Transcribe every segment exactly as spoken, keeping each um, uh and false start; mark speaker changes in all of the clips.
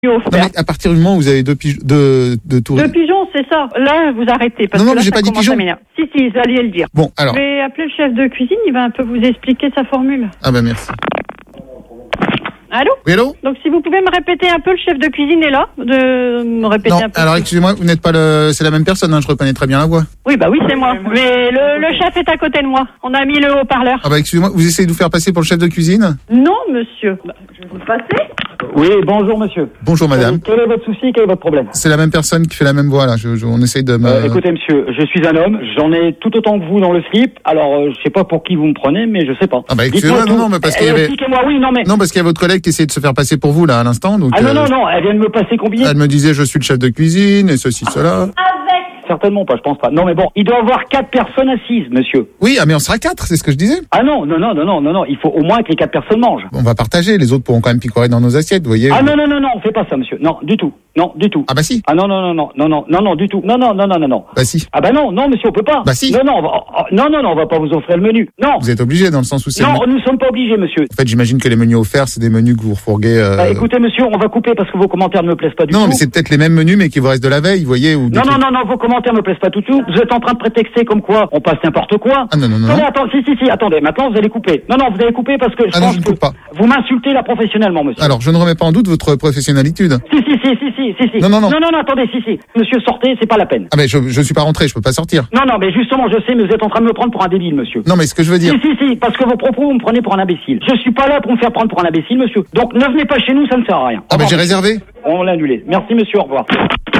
Speaker 1: Non, mais à partir du moment où vous avez deux, pige- deux, deux touristes...
Speaker 2: Deux pigeons, c'est ça. Là, vous arrêtez. Parce
Speaker 1: Non, non,
Speaker 2: que là,
Speaker 1: mais j'ai
Speaker 2: ça
Speaker 1: pas dit
Speaker 2: commence
Speaker 1: pigeons.
Speaker 2: à m'énerver. Si, si, vous alliez le dire.
Speaker 1: Bon, alors...
Speaker 2: Je vais appeler le chef de cuisine, il va un peu vous expliquer sa formule.
Speaker 1: Ah bah merci.
Speaker 2: Allô?
Speaker 1: Oui, allô?
Speaker 2: Donc, si vous pouvez me répéter un peu, le chef de cuisine est là, de me répéter
Speaker 1: Non,
Speaker 2: un peu.
Speaker 1: alors excusez-moi, vous n'êtes pas le... C'est la même personne, hein, je reconnais très bien la voix.
Speaker 2: Oui, bah oui, c'est moi. Mais le, le chef est à côté de moi. On a mis le haut-parleur.
Speaker 1: Ah bah excusez-moi, vous essayez de vous faire passer pour le chef de cuisine?
Speaker 2: Non, monsieur. Bah, je vais vous le passer.
Speaker 3: Oui, bonjour monsieur.
Speaker 1: Bonjour madame.
Speaker 3: Quel est votre souci, quel est votre problème?
Speaker 1: C'est la même personne qui fait la même voix là, je, je- on essaye de me...
Speaker 3: Euh, écoutez monsieur, je suis un homme, j'en ai tout autant que vous dans le slip, alors euh, je sais pas pour qui vous me prenez, mais je sais pas.
Speaker 1: Ah bah excusez-moi,
Speaker 3: Dites-moi
Speaker 1: non,
Speaker 3: tout.
Speaker 1: non, mais parce
Speaker 3: Eh,
Speaker 1: qu'il y avait...
Speaker 3: Expliquez-moi, oui, non mais...
Speaker 1: Non, parce qu'il y a votre collègue qui essayait de se faire passer pour vous là à l'instant, donc...
Speaker 3: Ah non,
Speaker 1: euh,
Speaker 3: non, non, elle vient de me passer combien?
Speaker 1: Elle me disait je suis le chef de cuisine et ceci, cela...
Speaker 3: Certainement pas, je pense pas. Non mais bon, il doit y avoir quatre personnes assises, monsieur.
Speaker 1: Oui, ah mais on sera quatre, c'est ce que je disais.
Speaker 3: Ah non, non, non, non, non, non, non, il faut au moins que les quatre personnes mangent.
Speaker 1: On va partager, les autres pourront quand même picorer dans nos assiettes, vous voyez.
Speaker 3: Ah non, non, non, non, on fait pas ça, monsieur. Non, du tout. Non, du tout.
Speaker 1: Ah bah si.
Speaker 3: Ah non, non, non, non, non, non, non, non, du tout. Non, non, non, non, non, non.
Speaker 1: Bah si.
Speaker 3: Ah bah non, non, monsieur, on peut pas.
Speaker 1: Bah si.
Speaker 3: Non, non, on va, oh, non, non, non, on va pas vous offrir le menu. Non.
Speaker 1: Vous êtes obligé dans le sens où c'est...
Speaker 3: Non,
Speaker 1: le-
Speaker 3: nous sommes pas obligés, monsieur.
Speaker 1: En fait, j'imagine que les menus offerts, c'est des menus que vous refourguez... euh,
Speaker 3: Bah, écoutez, monsieur, on va couper parce que vos commentaires ne me plaisent pas du
Speaker 1: Non,
Speaker 3: tout.
Speaker 1: mais c'est peut-être les mêmes menus, mais qui vous restent de la veille, vous voyez, ou... des
Speaker 3: Non, non,
Speaker 1: trucs-
Speaker 3: non, non, vos commentaires me plaisent pas du tout. Vous êtes en train de prétexter comme quoi on passe n'importe quoi.
Speaker 1: Ah non, non, non.
Speaker 3: Attendez, attends, si, si, si, attendez, maintenant vous allez couper. Non, non, vous allez couper parce que je
Speaker 1: Ah non,
Speaker 3: pense
Speaker 1: je ne
Speaker 3: que
Speaker 1: coupe pas.
Speaker 3: vous m'insultez là professionnellement, monsieur.
Speaker 1: Alors, je ne remets pas en doute votre professionnalité.
Speaker 3: Si, si, si, si, si, si, si.
Speaker 1: Non, non, non.
Speaker 3: Non, non, non, attendez, si, si. Monsieur, sortez, c'est pas la peine.
Speaker 1: Ah mais je, je suis pas rentré, je peux pas sortir.
Speaker 3: Non, non, mais justement, je sais, mais vous êtes en train de me prendre pour un débile, monsieur.
Speaker 1: Non, mais ce que je veux dire...
Speaker 3: Si, si, si, parce que vos propos, vous me prenez pour un imbécile. Je suis pas là pour me faire prendre pour un imbécile, monsieur. Donc, ne venez pas chez nous, ça ne sert à rien.
Speaker 1: Ah
Speaker 3: Au
Speaker 1: bah
Speaker 3: revoir,
Speaker 1: j'ai
Speaker 3: monsieur.
Speaker 1: réservé.
Speaker 3: On l'a annulé. Merci, monsieur, au revoir.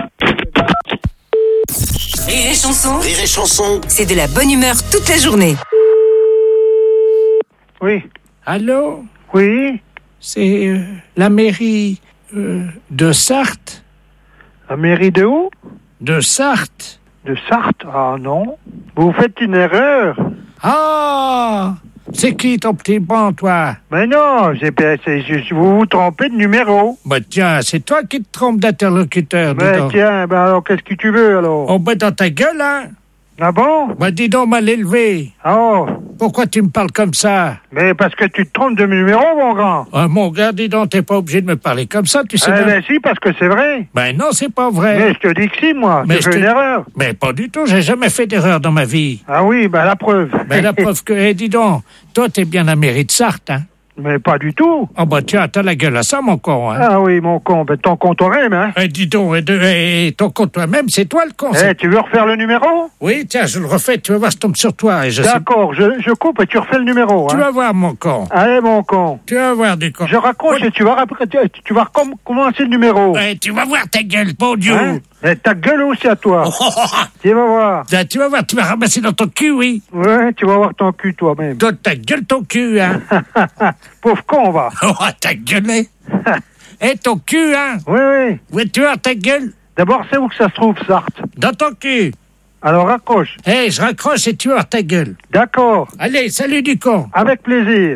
Speaker 4: Rire et chanson,
Speaker 5: Rire et chanson.
Speaker 4: c'est de la bonne humeur toute la journée.
Speaker 6: Oui,
Speaker 7: Allô,
Speaker 6: oui,
Speaker 7: c'est euh, la mairie euh, de Sarthe,
Speaker 6: la mairie de où?
Speaker 7: de Sarthe.
Speaker 6: De Sarthe? Ah non, vous faites une erreur.
Speaker 7: Ah, c'est qui ton petit bon, toi?
Speaker 6: Mais non, c'est, c'est, je- vous vous trompez de numéro.
Speaker 7: Bah tiens, c'est toi qui te trompes d'interlocuteur, dis
Speaker 6: Mais
Speaker 7: donc.
Speaker 6: tiens, ben alors qu'est-ce que tu veux alors?
Speaker 7: Oh, bah dans ta gueule, hein?
Speaker 6: Ah bon?
Speaker 7: Bah dis donc, mal élevé.
Speaker 6: Oh,
Speaker 7: Pourquoi tu me parles comme ça?
Speaker 6: mais parce que tu te trompes de numéro, mon grand.
Speaker 7: Ah, mon gars, dis donc, t'es pas obligé de me parler comme ça, tu sais
Speaker 6: Eh
Speaker 7: bien.
Speaker 6: ben si, parce que c'est vrai.
Speaker 7: Ben non, c'est pas vrai.
Speaker 6: Mais je te dis que si, moi,
Speaker 7: Mais
Speaker 6: tu
Speaker 7: je
Speaker 6: fais
Speaker 7: te-
Speaker 6: une erreur.
Speaker 7: Mais pas du tout, j'ai jamais fait d'erreur dans ma vie.
Speaker 6: Ah oui, ben la preuve.
Speaker 7: Ben la preuve que, eh, dis donc, toi t'es bien la mairie de Sarthe, hein?
Speaker 6: Mais pas du tout.
Speaker 7: Oh bah tiens, t'as la gueule à ça, mon con, hein?
Speaker 6: Ah oui, mon con, ben ton con toi-même, hein.
Speaker 7: Eh, dis donc, eh, de- eh, eh, ton con toi-même, c'est toi le con.
Speaker 6: Eh,
Speaker 7: c'est-
Speaker 6: tu veux refaire le numéro?
Speaker 7: Oui, tiens, je le refais, tu vas voir, je tombe sur toi. Et je sais...
Speaker 6: D'accord, je, je coupe et tu refais le numéro,
Speaker 7: Tu
Speaker 6: hein.
Speaker 7: vas voir, mon con.
Speaker 6: Allez, mon con.
Speaker 7: Tu vas voir, du con.
Speaker 6: Je raccroche et tu vas, rap- tu, tu vas recom- commencer le numéro.
Speaker 7: Eh, tu vas voir ta gueule, bon Dieu.
Speaker 6: Hein? Et ta gueule aussi à toi.
Speaker 7: Oh, oh, oh.
Speaker 6: Tu vas voir.
Speaker 7: Ben, tu vas voir, tu vas ramasser dans ton cul, oui.
Speaker 6: Ouais, tu vas voir ton cul toi-même.
Speaker 7: Toi, ta gueule, ton cul, hein.
Speaker 6: Pauvre con, va.
Speaker 7: Oh, ta gueule, eh. Eh, ton cul, hein.
Speaker 6: Oui, oui.
Speaker 7: Oui, tu vois ta gueule.
Speaker 6: D'abord, c'est où que ça se trouve, Sarthe?
Speaker 7: Dans ton cul.
Speaker 6: Alors, raccroche.
Speaker 7: Eh, je raccroche et tu vas voir ta gueule.
Speaker 6: D'accord.
Speaker 7: Allez, salut du con.
Speaker 6: Avec plaisir.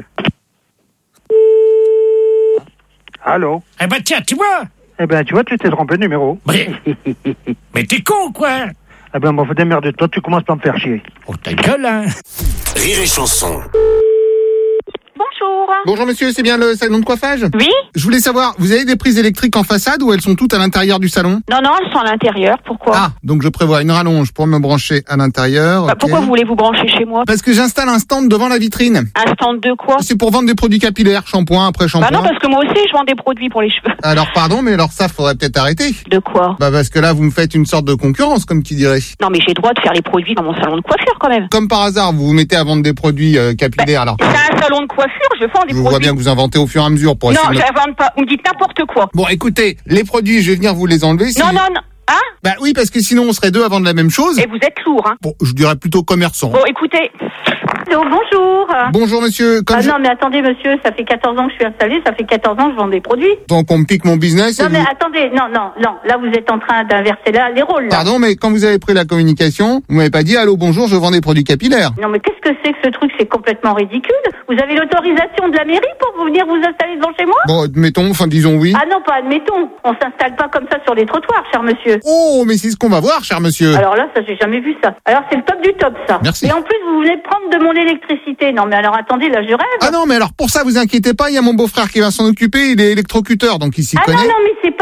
Speaker 6: Allô?
Speaker 7: Eh ben, tiens, tu vois.
Speaker 6: Eh ben, tu vois, tu t'es trompé de numéro.
Speaker 7: Mais, mais t'es con, quoi.
Speaker 6: Eh ben, bon, démerde-toi, tu commences par me faire chier.
Speaker 7: Oh, ta gueule, hein.
Speaker 5: Rire et chanson.
Speaker 2: Bonjour.
Speaker 1: Bonjour monsieur, c'est bien le salon de coiffage?
Speaker 2: Oui?
Speaker 1: Je voulais savoir, vous avez des prises électriques en façade ou elles sont toutes à l'intérieur du salon?
Speaker 2: Non, non, elles sont à l'intérieur. Pourquoi?
Speaker 1: Ah, donc je prévois une rallonge pour me brancher à l'intérieur.
Speaker 2: Bah,
Speaker 1: ok.
Speaker 2: pourquoi vous voulez vous brancher chez moi?
Speaker 1: Parce que j'installe un stand devant la vitrine.
Speaker 2: Un stand de quoi?
Speaker 1: C'est pour vendre des produits capillaires, shampoing après
Speaker 2: Bah
Speaker 1: shampoing.
Speaker 2: non, parce que moi aussi, je vends des produits pour les cheveux.
Speaker 1: Alors pardon, mais alors ça, faudrait peut-être arrêter.
Speaker 2: De quoi?
Speaker 1: Bah parce que là, vous me faites une sorte de concurrence, comme qui dirait.
Speaker 2: Non, mais j'ai le droit de faire les produits dans mon salon de coiffure, quand même.
Speaker 1: Comme par hasard, vous vous mettez à vendre des produits euh, capillaires, alors
Speaker 2: C'est un salon de coiffure, je vends des
Speaker 1: je vois
Speaker 2: produits.
Speaker 1: bien que vous inventez au fur et à mesure pour
Speaker 2: Non,
Speaker 1: essayer de...
Speaker 2: j'invente pas. Vous me dites n'importe quoi.
Speaker 1: Bon, écoutez, les produits, je vais venir vous les enlever. si-
Speaker 2: Non, non, non. Hein?
Speaker 1: Bah oui, parce que sinon, on serait deux à vendre la même chose.
Speaker 2: Et vous êtes lourd, hein?
Speaker 1: Bon, je dirais plutôt commerçant.
Speaker 2: Bon, écoutez.
Speaker 8: Allô, bonjour.
Speaker 1: Bonjour monsieur, comme
Speaker 8: Ah
Speaker 1: je-
Speaker 8: non, mais attendez, monsieur, ça fait quatorze ans que je suis installée, ça fait quatorze ans que je vends des produits.
Speaker 1: donc on me pique mon business.
Speaker 8: Non,
Speaker 1: et
Speaker 8: mais
Speaker 1: vous-
Speaker 8: attendez, non, non, non, là, vous êtes en train d'inverser là, les rôles, là.
Speaker 1: Pardon, mais quand vous avez pris la communication, vous m'avez pas dit allô, bonjour, je vends des produits capillaires.
Speaker 8: Non, mais qu'est-ce que c'est que ce truc? C'est complètement ridicule. Vous avez l'autorisation de la mairie pour venir vous installer devant chez moi?
Speaker 1: Bon, admettons, enfin disons oui.
Speaker 8: Ah non, pas admettons. On s'installe pas comme ça sur des trottoirs, cher monsieur.
Speaker 1: Oh, mais c'est ce qu'on va voir, cher monsieur.
Speaker 8: Alors là, ça, j'ai jamais vu ça. Alors, c'est le top du top, ça.
Speaker 1: Merci.
Speaker 8: Et en plus, vous venez prendre de mon électricité. Non, mais alors, attendez, là, je rêve.
Speaker 1: Ah non, mais alors pour ça, vous inquiétez pas, il y a mon beau-frère qui va s'en occuper, il est électrocuteur, donc il s'y
Speaker 8: Ah
Speaker 1: connaît.
Speaker 8: non, non, mais c'est pas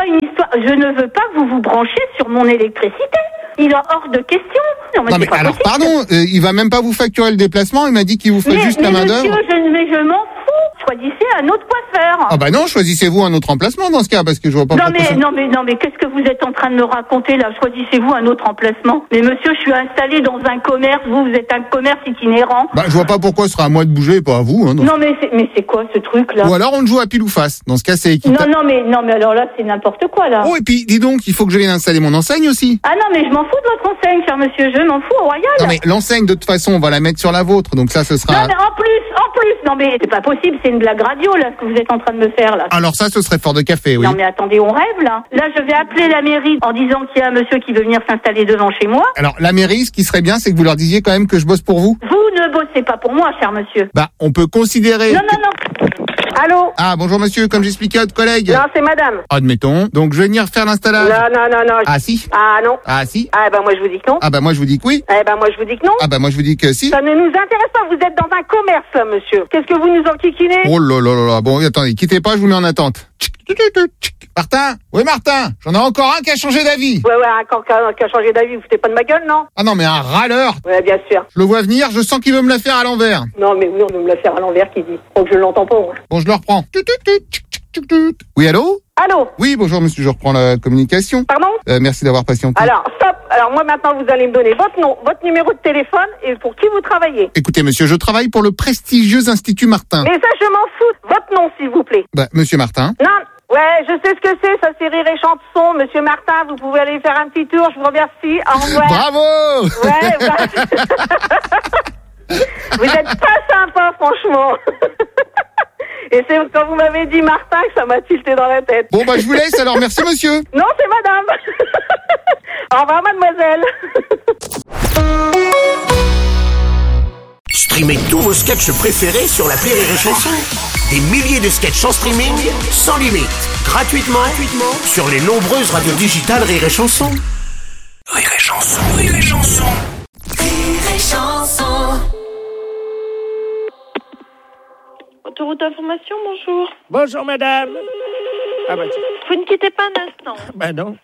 Speaker 8: pas une histoire. Je ne veux pas que vous vous branchiez sur mon électricité. Il est hors de question. Non, mais,
Speaker 1: Non mais
Speaker 8: c'est pas
Speaker 1: alors,
Speaker 8: possible.
Speaker 1: pardon, euh, il va même pas vous facturer le déplacement, il m'a dit qu'il vous ferait
Speaker 8: Mais,
Speaker 1: juste
Speaker 8: mais
Speaker 1: la main
Speaker 8: monsieur,
Speaker 1: d'œuvre.
Speaker 8: je, mais je m'en fous. Choisissez un autre coiffeur.
Speaker 1: Ah bah non, choisissez-vous un autre emplacement dans ce cas, parce que je vois pas
Speaker 8: Non
Speaker 1: pourquoi
Speaker 8: mais,
Speaker 1: ça-
Speaker 8: non mais non mais qu'est-ce que vous êtes en train de me raconter là? Choisissez-vous un autre emplacement. Mais monsieur, je suis installé dans un commerce, vous, vous êtes un commerce itinérant.
Speaker 1: Bah je vois pas pourquoi ce sera à moi de bouger et pas à vous. Hein, donc.
Speaker 8: Non mais c'est, mais c'est quoi ce truc là?
Speaker 1: Ou alors on joue à pile ou face. Dans ce cas, c'est
Speaker 8: Non
Speaker 1: équitable.
Speaker 8: non mais non mais alors là c'est n'importe quoi là.
Speaker 1: Oh et puis dis donc, il faut que je vienne installer mon enseigne aussi.
Speaker 8: Ah non mais je m'en fous de votre enseigne, cher monsieur, je m'en fous au royal.
Speaker 1: Non mais l'enseigne de toute façon, on va la mettre sur la vôtre, donc ça ce sera.
Speaker 8: Non mais en plus, en plus, non mais c'est pas possible, c'est une blague radio là ce que vous êtes en train de me faire là.
Speaker 1: Alors ça, ce serait fort de café, oui.
Speaker 8: Non mais attendez, on rêve là. Là je vais appeler la mairie en disant qu'il y a un monsieur qui veut venir s'installer devant chez moi.
Speaker 1: Alors la mairie, ce qui serait bien, c'est que vous leur disiez quand même que je bosse pour vous.
Speaker 8: Vous ne bossez pas pour moi, cher monsieur.
Speaker 1: Bah on peut considérer.
Speaker 8: Non
Speaker 1: que-
Speaker 8: non non. Allô?
Speaker 1: Ah bonjour monsieur, comme j'expliquais à votre collègue.
Speaker 9: Non, c'est madame.
Speaker 1: Admettons. Donc je vais venir faire l'installation.
Speaker 9: Non, non, non, non.
Speaker 1: Ah si.
Speaker 9: Ah non.
Speaker 1: Ah si.
Speaker 9: Ah ben moi je vous dis que non.
Speaker 1: Ah bah moi je vous dis que oui.
Speaker 9: Eh ben moi je vous dis que non.
Speaker 1: Ah bah moi je vous dis que si.
Speaker 9: Ça ne nous intéresse pas, vous êtes dans un commerce là, monsieur. Qu'est-ce que vous nous enquiquinez?
Speaker 1: Oh là là là là. Bon, attendez, quittez pas, je vous mets en attente. Martin? Oui Martin, j'en ai encore un qui a changé d'avis.
Speaker 9: Ouais, ouais, un camp qui a, qui a changé d'avis, vous foutez pas de ma gueule, non?
Speaker 1: Ah non mais un râleur.
Speaker 9: Ouais, bien sûr.
Speaker 1: Je le vois venir, je sens qu'il veut me la faire à l'envers.
Speaker 9: Non, mais oui, on veut me la faire à l'envers, qui dit. Faut que je l'entends pas, moi.
Speaker 1: Bon, je le reprends. Oui, allô?
Speaker 9: Allô?
Speaker 1: Oui, bonjour monsieur, je reprends la communication.
Speaker 9: Pardon?
Speaker 1: Euh, merci d'avoir patienté.
Speaker 9: Alors, stop. Alors moi maintenant, vous allez me donner votre nom, votre numéro de téléphone et pour qui vous travaillez.
Speaker 1: Écoutez monsieur, je travaille pour le prestigieux Institut Martin.
Speaker 9: Mais ça, je m'en fous. Votre nom, s'il vous plaît.
Speaker 1: Bah, monsieur Martin.
Speaker 9: Non, ouais, je sais ce que c'est, ça c'est Rire et Chanson. Monsieur Martin, vous pouvez aller faire un petit tour, je vous remercie. Au revoir.
Speaker 1: Bravo!
Speaker 9: Ouais, bah... Vous êtes pas sympa, franchement. Et c'est quand vous m'avez dit Martin que ça m'a tilté dans la tête.
Speaker 1: Bon, bah, je vous laisse, alors merci monsieur.
Speaker 9: Non, c'est madame. Au revoir, mademoiselle.
Speaker 5: Streamez tous vos sketchs préférés sur l'appli Rire et Chanson. Des milliers de sketchs en streaming, sans limite, gratuitement, gratuitement sur les nombreuses radios digitales Rire et Chanson. Rire et Chanson, Rire et Chanson.
Speaker 4: Rire et chanson.
Speaker 2: Autoroute d'information, bonjour.
Speaker 7: Bonjour, madame. Ah bah, tiens.
Speaker 2: Vous ne quittez pas un instant.
Speaker 7: Bah non.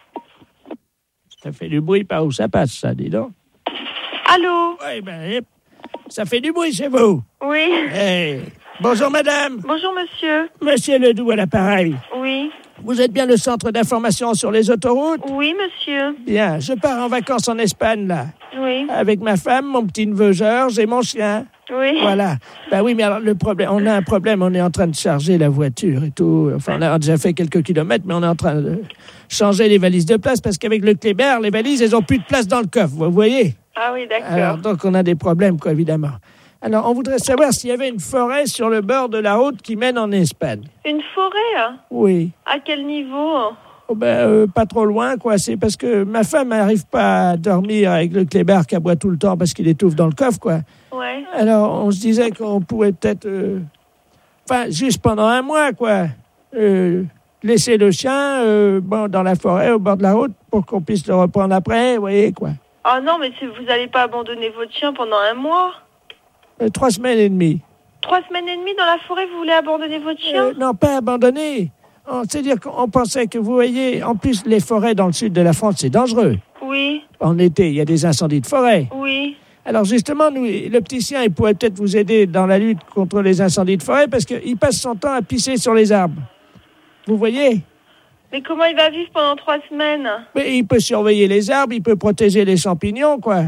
Speaker 7: Ça fait du bruit par où ça passe, ça, dis donc.
Speaker 2: Allô?
Speaker 7: Oui, ben, hip. Ça fait du bruit chez vous.
Speaker 2: Oui.
Speaker 7: Hey. Bonjour, madame.
Speaker 2: Bonjour, monsieur.
Speaker 7: Monsieur Ledoux à l'appareil.
Speaker 2: Oui.
Speaker 7: Vous êtes bien le centre d'information sur les autoroutes?
Speaker 2: Oui, monsieur.
Speaker 7: Bien, je pars en vacances en Espagne, là.
Speaker 2: Oui.
Speaker 7: Avec ma femme, mon petit-neveu Georges et mon chien.
Speaker 2: Oui.
Speaker 7: Voilà. Ben oui, mais alors le problème, on a un problème, on est en train de charger la voiture et tout. Enfin, on a déjà fait quelques kilomètres, mais on est en train de changer les valises de place parce qu'avec le Kléber, les valises, elles ont plus de place dans le coffre, vous voyez?
Speaker 2: Ah oui, d'accord.
Speaker 7: Alors, donc on a des problèmes, quoi, évidemment. Alors, on voudrait savoir s'il y avait une forêt sur le bord de la route qui mène en Espagne.
Speaker 2: Une forêt, hein?
Speaker 7: Oui.
Speaker 2: À quel niveau?
Speaker 7: Oh ben, euh, pas trop loin, quoi. C'est parce que ma femme n'arrive pas à dormir avec le Kléber qui aboie tout le temps parce qu'il étouffe dans le coffre, quoi.
Speaker 2: Ouais.
Speaker 7: Alors, on se disait qu'on pouvait peut-être... euh, Enfin, juste pendant un mois, quoi. Euh, laisser le chien euh, bon, dans la forêt, au bord de la route, pour qu'on puisse le reprendre après, vous voyez, quoi.
Speaker 2: Ah non, mais si vous n'allez pas abandonner votre chien pendant un mois?
Speaker 7: Euh, trois semaines et demie.
Speaker 2: Trois semaines et demie dans la forêt, vous voulez abandonner votre chien?
Speaker 7: Euh, non, pas abandonné. On- C'est-à-dire qu'on pensait que, vous voyez, en plus, les forêts dans le sud de la France, c'est dangereux.
Speaker 2: Oui,
Speaker 7: En été, il y a des incendies de forêt.
Speaker 2: oui.
Speaker 7: Alors justement, nous, le petit chien, il pourrait peut-être vous aider dans la lutte contre les incendies de forêt parce qu'il passe son temps à pisser sur les arbres. Vous voyez?
Speaker 2: Mais comment il va vivre pendant trois semaines?
Speaker 7: Mais il peut surveiller les arbres, il peut protéger les champignons, quoi.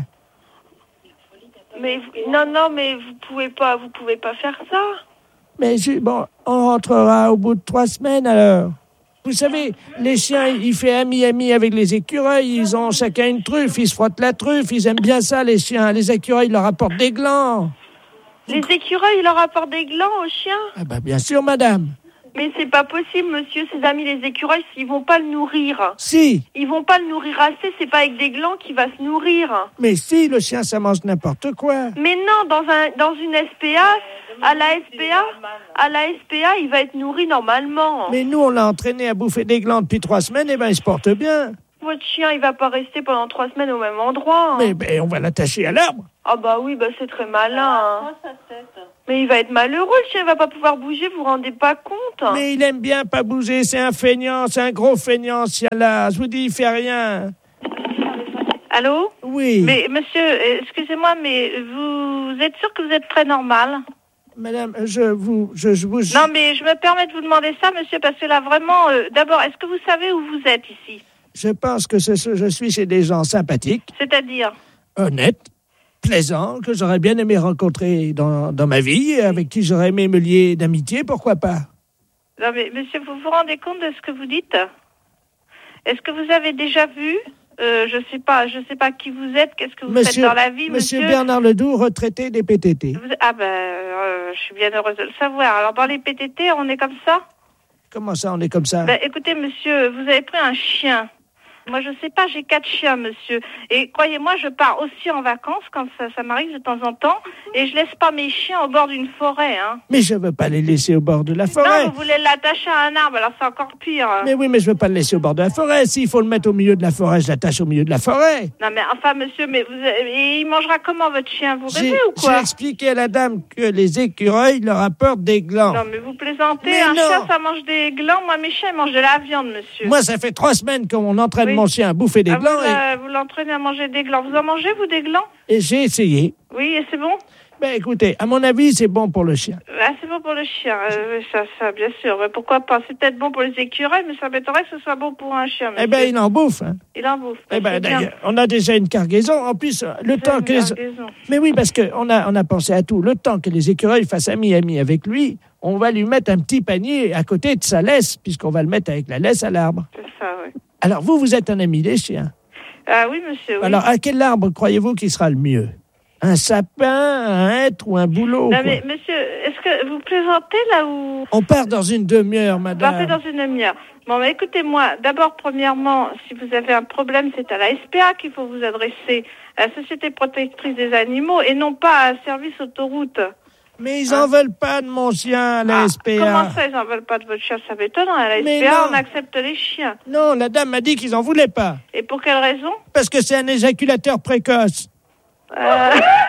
Speaker 2: Mais vous- non, non, mais vous pouvez pas, vous pouvez pas faire ça.
Speaker 7: Mais ju- bon, on rentrera au bout de trois semaines alors. Vous savez, les chiens, ils font ami-ami avec les écureuils, ils ont chacun une truffe, ils se frottent la truffe, ils aiment bien ça, les chiens. Les écureuils leur apportent des glands.
Speaker 2: Les écureuils, ils leur apportent des glands aux chiens.
Speaker 7: Ah bah bien sûr, madame.
Speaker 2: Mais c'est pas possible, monsieur. Ses amis, les écureuils, ils vont pas le nourrir.
Speaker 7: Si,
Speaker 2: Ils vont pas le nourrir assez. C'est pas avec des glands qu'il va se nourrir.
Speaker 7: mais si, le chien, ça mange n'importe quoi.
Speaker 2: Mais non, dans un, dans une S P A, à la S P A, à la S P A, il va être nourri normalement.
Speaker 7: Mais nous, on l'a entraîné à bouffer des glands depuis trois semaines, et ben il se porte bien.
Speaker 2: Votre chien, il va pas rester pendant trois semaines au même endroit.
Speaker 7: Mais ben, on va l'attacher à l'arbre.
Speaker 2: Ah bah oui, bah c'est très malin. hein. Mais il va être malheureux, le chien, il va pas pouvoir bouger, vous vous rendez pas compte?
Speaker 7: Mais il aime bien pas bouger, c'est un feignant, c'est un gros feignant, ce chien-là. Je vous dis, il fait rien.
Speaker 2: Allô?
Speaker 7: Oui.
Speaker 2: Mais monsieur, excusez-moi, mais vous êtes sûr que vous êtes très normal?
Speaker 7: Madame, je vous... Je, je vous...
Speaker 2: Non, mais je me permets de vous demander ça, monsieur, parce que là, vraiment, euh, d'abord, est-ce que vous savez où vous êtes ici?
Speaker 7: Je pense que ce, je suis chez des gens sympathiques.
Speaker 2: C'est-à-dire?
Speaker 7: Honnêtes, plaisants, que j'aurais bien aimé rencontrer dans, dans ma vie, avec qui j'aurais aimé me lier d'amitié, pourquoi pas?
Speaker 2: Non, mais monsieur, vous vous rendez compte de ce que vous dites? Est-ce que vous avez déjà vu euh, je sais pas, je sais pas qui vous êtes, qu'est-ce que vous
Speaker 7: monsieur,
Speaker 2: faites dans la vie, monsieur?
Speaker 7: Monsieur Bernard Ledoux, retraité des P T T.
Speaker 2: Vous, ah ben, euh, je suis bien heureuse de le savoir. Alors, dans les P T T, on est comme ça?
Speaker 7: Comment ça, on est comme ça?
Speaker 2: Ben, écoutez, monsieur, vous avez pris un chien. Moi, je sais pas, j'ai quatre chiens, monsieur. Et croyez-moi, je pars aussi en vacances, quand ça, ça m'arrive de temps en temps, et je laisse pas mes chiens au bord d'une forêt, hein.
Speaker 7: Mais je veux pas les laisser au bord de la forêt.
Speaker 2: Non, vous voulez l'attacher à un arbre, alors c'est encore pire.
Speaker 7: Mais oui, mais je veux pas le laisser au bord de la forêt. S'il faut le mettre au milieu de la forêt, je l'attache au milieu de la forêt.
Speaker 2: Non, mais enfin, monsieur, mais vous, et il mangera comment, votre chien? Vous rêvez ou
Speaker 7: J'ai
Speaker 2: quoi?
Speaker 7: expliqué à la dame que les écureuils leur apportent des glands.
Speaker 2: Non, mais vous plaisantez.
Speaker 7: Mais
Speaker 2: un
Speaker 7: non.
Speaker 2: chien, ça mange des glands. Moi, mes chiens, ils mangent de la viande, monsieur.
Speaker 7: Moi, ça fait trois semaines qu'on entraîne
Speaker 2: Oui.
Speaker 7: mon chien à bouffer des
Speaker 2: Ah,
Speaker 7: glands.
Speaker 2: vous, euh, vous l'entraînez à manger des glands. Vous en mangez, vous, des glands?
Speaker 7: Et, et j'ai essayé.
Speaker 2: Oui, et c'est bon?
Speaker 7: Ben écoutez, à mon avis, c'est bon pour le chien.
Speaker 2: Ah, c'est bon pour le chien, euh, oui, ça, ça, bien sûr. Mais pourquoi pas? C'est peut-être bon pour les écureuils, mais ça m'étonnerait que ce soit bon pour un chien, monsieur.
Speaker 7: Eh ben, il en bouffe. Hein.
Speaker 2: Il en bouffe.
Speaker 7: Eh ben,
Speaker 2: c'est bien.
Speaker 7: d'ailleurs, on a déjà une cargaison. En plus, le
Speaker 2: C'est
Speaker 7: temps
Speaker 2: une
Speaker 7: que les...
Speaker 2: cargaison.
Speaker 7: Mais oui, parce qu'on a, on a pensé à tout. Le temps que les écureuils fassent ami-ami avec lui, on va lui mettre un petit panier à côté de sa laisse, puisqu'on va le mettre avec la laisse à l'arbre.
Speaker 2: C'est ça, oui.
Speaker 7: Alors, vous, vous êtes un ami des chiens.
Speaker 2: Ah oui, monsieur, oui.
Speaker 7: Alors, à quel arbre croyez-vous qu'il sera le mieux? Un sapin, un hêtre ou un bouleau?
Speaker 2: Non,
Speaker 7: quoi?
Speaker 2: mais monsieur, est-ce que vous plaisantez là ou...
Speaker 7: On part dans une demi-heure,
Speaker 2: Vous
Speaker 7: madame.
Speaker 2: partez dans une demi-heure. Bon, bah, écoutez-moi, d'abord, premièrement, si vous avez un problème, c'est à la S P A qu'il faut vous adresser, à la Société Protectrice des Animaux, et non pas à un service autoroute.
Speaker 7: Mais ils en veulent pas de mon chien à la
Speaker 2: Ah,
Speaker 7: S P A.
Speaker 2: Comment ça, ils en veulent pas de votre chien? Ça m'étonne, à la
Speaker 7: Mais
Speaker 2: S P A,
Speaker 7: non.
Speaker 2: on accepte les chiens.
Speaker 7: Non, la dame m'a dit qu'ils en voulaient pas.
Speaker 2: Et pour quelle raison?
Speaker 7: Parce que c'est un éjaculateur précoce.
Speaker 2: Euh...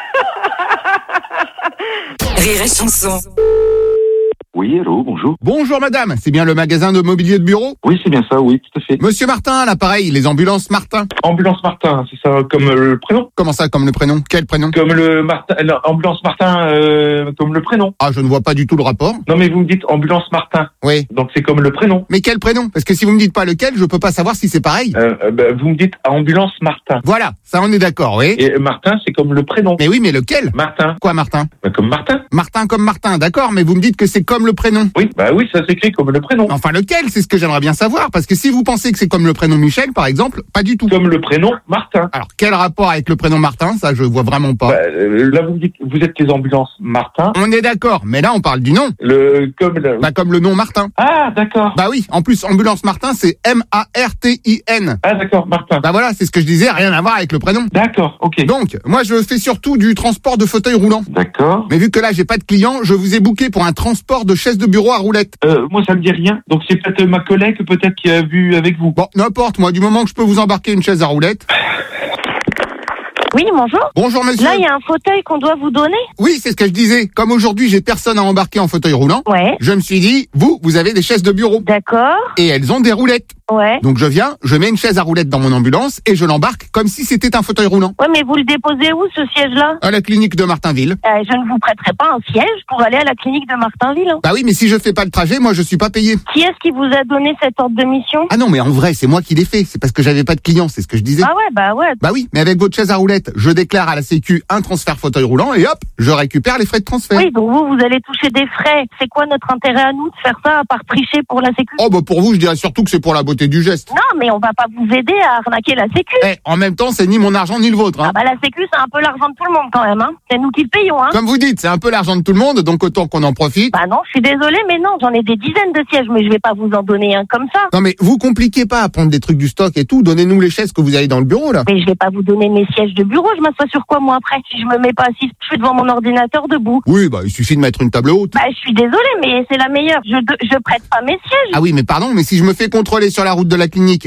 Speaker 4: Rire et chanson.
Speaker 10: Oui, allô, bonjour.
Speaker 1: Bonjour madame, c'est bien le magasin de mobilier de bureau?
Speaker 10: Oui, c'est bien ça, oui, tout à fait.
Speaker 1: Monsieur Martin, à l'appareil, les ambulances Martin.
Speaker 10: Ambulance Martin, c'est ça, comme euh, le prénom?
Speaker 1: Comment ça, comme le prénom? Quel prénom?
Speaker 10: Comme le Martin, euh, non, Ambulance Martin, euh, comme le prénom.
Speaker 1: Ah, je ne vois pas du tout le rapport.
Speaker 10: Non, mais vous me dites Ambulance Martin.
Speaker 1: Oui.
Speaker 10: Donc c'est comme le prénom.
Speaker 1: Mais quel prénom? Parce que si vous me dites pas lequel, je peux pas savoir si c'est pareil.
Speaker 10: Euh, euh, bah, vous me dites Ambulance Martin.
Speaker 1: Voilà, ça on est d'accord, oui.
Speaker 10: Et Martin, c'est comme le prénom.
Speaker 1: Mais oui, mais lequel?
Speaker 10: Martin.
Speaker 1: Quoi, Martin?
Speaker 10: Bah, comme Martin.
Speaker 1: Martin comme Martin, d'accord, mais vous me dites que c'est comme le prénom.
Speaker 10: Oui, bah oui, ça s'écrit comme le prénom.
Speaker 1: Enfin, lequel? C'est ce que j'aimerais bien savoir, parce que si vous pensez que c'est comme le prénom Michel, par exemple, pas du tout.
Speaker 10: Comme le prénom Martin.
Speaker 1: Alors, quel rapport avec le prénom Martin? Ça, je vois vraiment pas.
Speaker 10: Bah, euh, là, vous me dites, vous êtes les ambulances Martin.
Speaker 1: On est d'accord, mais là, on parle du nom.
Speaker 10: Le, comme le...
Speaker 1: Bah, comme le nom Martin.
Speaker 10: Ah, d'accord.
Speaker 1: Bah oui, en plus, ambulance Martin, c'est M A R T I N.
Speaker 10: Ah, d'accord, Martin.
Speaker 1: Bah voilà, c'est ce que je disais, rien à voir avec le prénom.
Speaker 10: D'accord, ok.
Speaker 1: Donc, moi, je fais surtout du transport de fauteuil roulant.
Speaker 10: D'accord.
Speaker 1: Mais vu que là, j'ai pas de clients, je vous ai booké pour un transport de chaises de bureau à roulettes.
Speaker 10: Euh, moi, ça me dit rien. Donc, c'est peut-être ma collègue, peut-être, qui a vu avec vous.
Speaker 1: Bon, n'importe, moi, du moment que je peux vous embarquer une chaise à roulettes.
Speaker 9: Oui, bonjour.
Speaker 1: Bonjour, monsieur.
Speaker 9: Là, il y a un fauteuil qu'on doit vous donner.
Speaker 1: Oui, c'est ce que je disais. Comme aujourd'hui, j'ai personne à embarquer en fauteuil roulant.
Speaker 9: Ouais.
Speaker 1: Je me suis dit, vous, vous avez des chaises de bureau.
Speaker 9: D'accord.
Speaker 1: Et elles ont des roulettes.
Speaker 9: Ouais.
Speaker 1: Donc je viens, je mets une chaise à roulettes dans mon ambulance et je l'embarque comme si c'était un fauteuil roulant.
Speaker 9: Ouais, mais vous le déposez où, ce siège-là?
Speaker 1: À la clinique de Martinville.
Speaker 9: Euh, je ne vous prêterai pas un siège pour aller à la clinique de Martinville. Hein.
Speaker 1: Bah oui, mais si je fais pas le trajet, moi je suis pas payé.
Speaker 9: Qui est-ce qui vous a donné cet ordre de mission?
Speaker 1: Ah non, mais en vrai, c'est moi qui l'ai fait. C'est parce que j'avais pas de clients, c'est ce que je disais.
Speaker 9: Ah ouais, bah ouais.
Speaker 1: Bah oui, mais avec votre chaise à roulettes, je déclare à la Sécu un transfert fauteuil roulant et hop, je récupère les frais de transfert.
Speaker 9: Oui, donc vous, vous allez toucher des frais. C'est quoi notre intérêt à nous de faire ça à part tricher pour la sécu?
Speaker 1: Oh bah pour vous, je dirais surtout que c'est pour la beauté du geste.
Speaker 9: Non, mais on va pas vous aider à arnaquer la sécu.
Speaker 1: Eh, en même temps, c'est ni mon argent ni le vôtre. Hein.
Speaker 9: Ah bah la sécu, c'est un peu l'argent de tout le monde quand même. Hein. C'est nous qui le payons. Hein.
Speaker 1: Comme vous dites, c'est un peu l'argent de tout le monde, donc autant qu'on en profite.
Speaker 9: Bah non, je suis désolée, mais non, j'en ai des dizaines de sièges, mais je vais pas vous en donner un comme ça.
Speaker 1: Non mais vous compliquez pas à prendre des trucs du stock et tout, donnez-nous les chaises que vous avez dans le bureau là.
Speaker 9: Mais je vais pas vous donner mes sièges de bureau, je m'assois sur quoi moi après? Si je me mets pas assise, je suis devant mon ordinateur debout.
Speaker 1: Oui, bah il suffit de mettre une table haute.
Speaker 9: Bah je suis désolée, mais c'est la meilleure. Je, de- je prête pas mes sièges.
Speaker 1: Ah oui, mais pardon, mais si je me fais contrôler sur la route de la clinique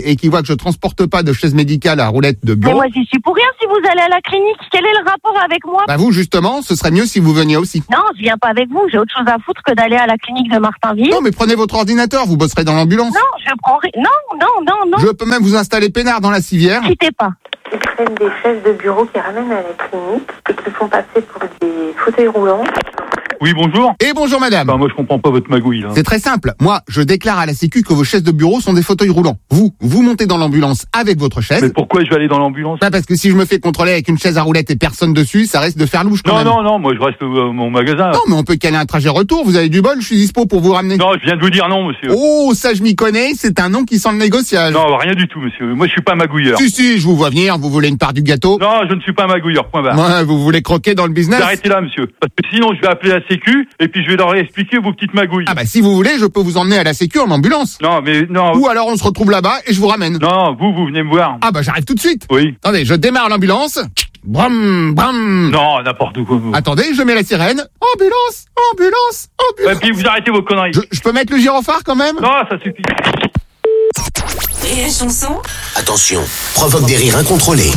Speaker 1: et qui voit que je transporte pas de chaise médicale à roulette de bureau...
Speaker 11: Mais moi, j'y suis pour rien si vous allez à la clinique. Quel est le rapport avec moi?
Speaker 1: Bah vous, justement, ce serait mieux si vous veniez aussi.
Speaker 11: Non, je viens pas avec vous. J'ai autre chose à foutre que d'aller à la clinique de Martinville.
Speaker 1: Non, mais prenez votre ordinateur, vous bosserez dans l'ambulance.
Speaker 11: Non, je prends... ri- Non, non, non, non.
Speaker 1: Je peux même vous installer peinard dans la civière.
Speaker 11: Quittez pas.
Speaker 9: Ils prennent des chaises de bureau qui ramènent à la clinique et qui font passer pour des fauteuils roulants.
Speaker 10: Oui, bonjour.
Speaker 1: Et bonjour madame.
Speaker 10: Bah, moi, je comprends pas votre magouille, là.
Speaker 1: C'est très simple. Moi, je déclare à la Sécu que vos chaises de bureau sont des fauteuils roulants. Vous, vous montez dans l'ambulance avec votre chaise.
Speaker 10: Mais pourquoi je vais aller dans l'ambulance?
Speaker 1: Pas parce que si je me fais contrôler avec une chaise à roulette et personne dessus, ça risque de faire louche quand
Speaker 10: Non,
Speaker 1: même.
Speaker 10: non, non, moi, je reste au mon magasin.
Speaker 1: Non, mais on peut caler un trajet retour. Vous avez du bol, je suis dispo pour vous ramener.
Speaker 10: Non, je viens de vous dire non, monsieur.
Speaker 1: Oh, ça je m'y connais, c'est un nom qui sent le négociage.
Speaker 10: Non, rien du tout, monsieur. Moi, je suis pas magouilleur.
Speaker 1: Si, si, je vous vois venir, vous voulez une part du gâteau.
Speaker 10: Non, je ne suis pas magouilleur, point barre.
Speaker 1: Ouais, vous voulez croquer dans le business.
Speaker 10: Arrêtez là, monsieur. Parce que sinon, je vais appeler la Sécu, et puis je vais leur expliquer vos petites magouilles.
Speaker 1: Ah bah si vous voulez, je peux vous emmener à la Sécu en ambulance.
Speaker 10: Non, mais non.
Speaker 1: Ou alors on se retrouve là-bas et je vous ramène.
Speaker 10: Non, vous, vous venez me voir.
Speaker 1: Ah bah j'arrive tout de suite.
Speaker 10: Oui.
Speaker 1: Attendez, je démarre l'ambulance. Bram, bram.
Speaker 10: Non, n'importe quoi. Vous.
Speaker 1: Attendez, je mets la sirène. Ambulance, ambulance, ambulance.
Speaker 10: Et puis vous arrêtez vos conneries.
Speaker 1: Je, je peux mettre le gyrophare quand même?
Speaker 10: Non, ça suffit.
Speaker 4: Rire et chanson.
Speaker 5: Attention, provoque des rires incontrôlés.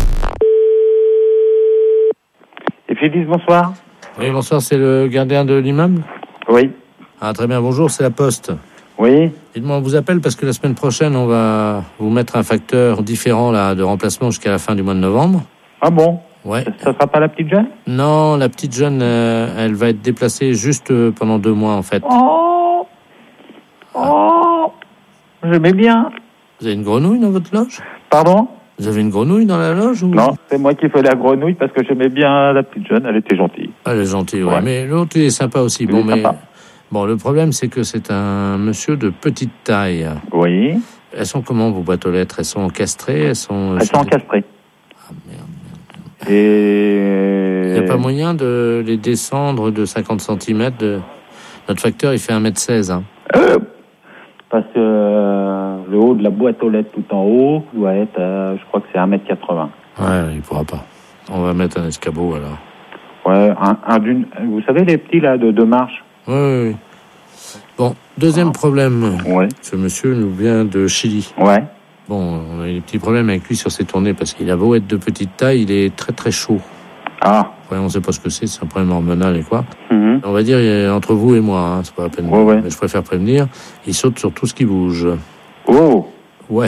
Speaker 6: Et Phyllis, bonsoir.
Speaker 7: Oui, bonsoir, c'est le gardien de l'immeuble?
Speaker 6: Oui.
Speaker 7: Ah, très bien, bonjour, c'est la Poste.
Speaker 6: Oui.
Speaker 7: Dites-moi, on vous appelle parce que la semaine prochaine, on va vous mettre un facteur différent là, de remplacement jusqu'à la fin du mois de novembre.
Speaker 6: Ah bon?
Speaker 7: Ouais.
Speaker 6: Ça sera pas la petite jeune?
Speaker 7: Non, la petite jeune, euh, elle va être déplacée juste euh, pendant deux mois, en fait.
Speaker 6: Oh. Oh. J'aimais bien.
Speaker 7: Vous avez une grenouille dans votre loge?
Speaker 6: Pardon?
Speaker 7: Vous avez une grenouille dans la loge ou...
Speaker 6: Non, c'est moi qui fais la grenouille parce que j'aimais bien la petite jeune, elle était gentille.
Speaker 7: Elle est gentille, ouais.
Speaker 6: Ouais.
Speaker 7: Mais l'autre, il est sympa aussi.
Speaker 6: Il
Speaker 7: Bon,
Speaker 6: est
Speaker 7: mais...
Speaker 6: sympa.
Speaker 7: Bon, le problème, c'est que c'est un monsieur de petite taille.
Speaker 6: Oui.
Speaker 7: Elles sont comment, vos boîtes aux lettres? Elles sont encastrées? Elles sont...
Speaker 6: Elles sont encastrées.
Speaker 7: Ah, merde.
Speaker 6: Et...
Speaker 7: Il n'y a pas moyen de les descendre de cinquante centimètres de... Notre facteur, il fait un mètre seize. Hein.
Speaker 6: Euh, parce que euh, le haut de la boîte aux lettres tout en haut doit être, euh, je crois que c'est un mètre quatre-vingts.
Speaker 7: Ouais, il pourra pas. On va mettre un escabeau, alors.
Speaker 6: Ouais, un, un d'une... Vous savez les petits, là, de deux marches?
Speaker 7: Oui, oui, oui. Bon, deuxième problème.
Speaker 6: Ouais.
Speaker 7: Ce monsieur nous vient de Chili.
Speaker 6: Ouais.
Speaker 7: Bon, on a eu des petits problèmes avec lui sur ses tournées parce qu'il a beau être de petite taille, il est très très chaud.
Speaker 6: Ah.
Speaker 7: Ouais, on sait pas ce que c'est, c'est un problème hormonal et quoi.
Speaker 6: Mm-hmm.
Speaker 7: On va dire euh, entre vous et moi, hein, c'est pas la peine.
Speaker 6: Ouais, ouais.
Speaker 7: Mais je préfère prévenir. Il saute sur tout ce qui bouge.
Speaker 6: Oh.
Speaker 7: Ouais.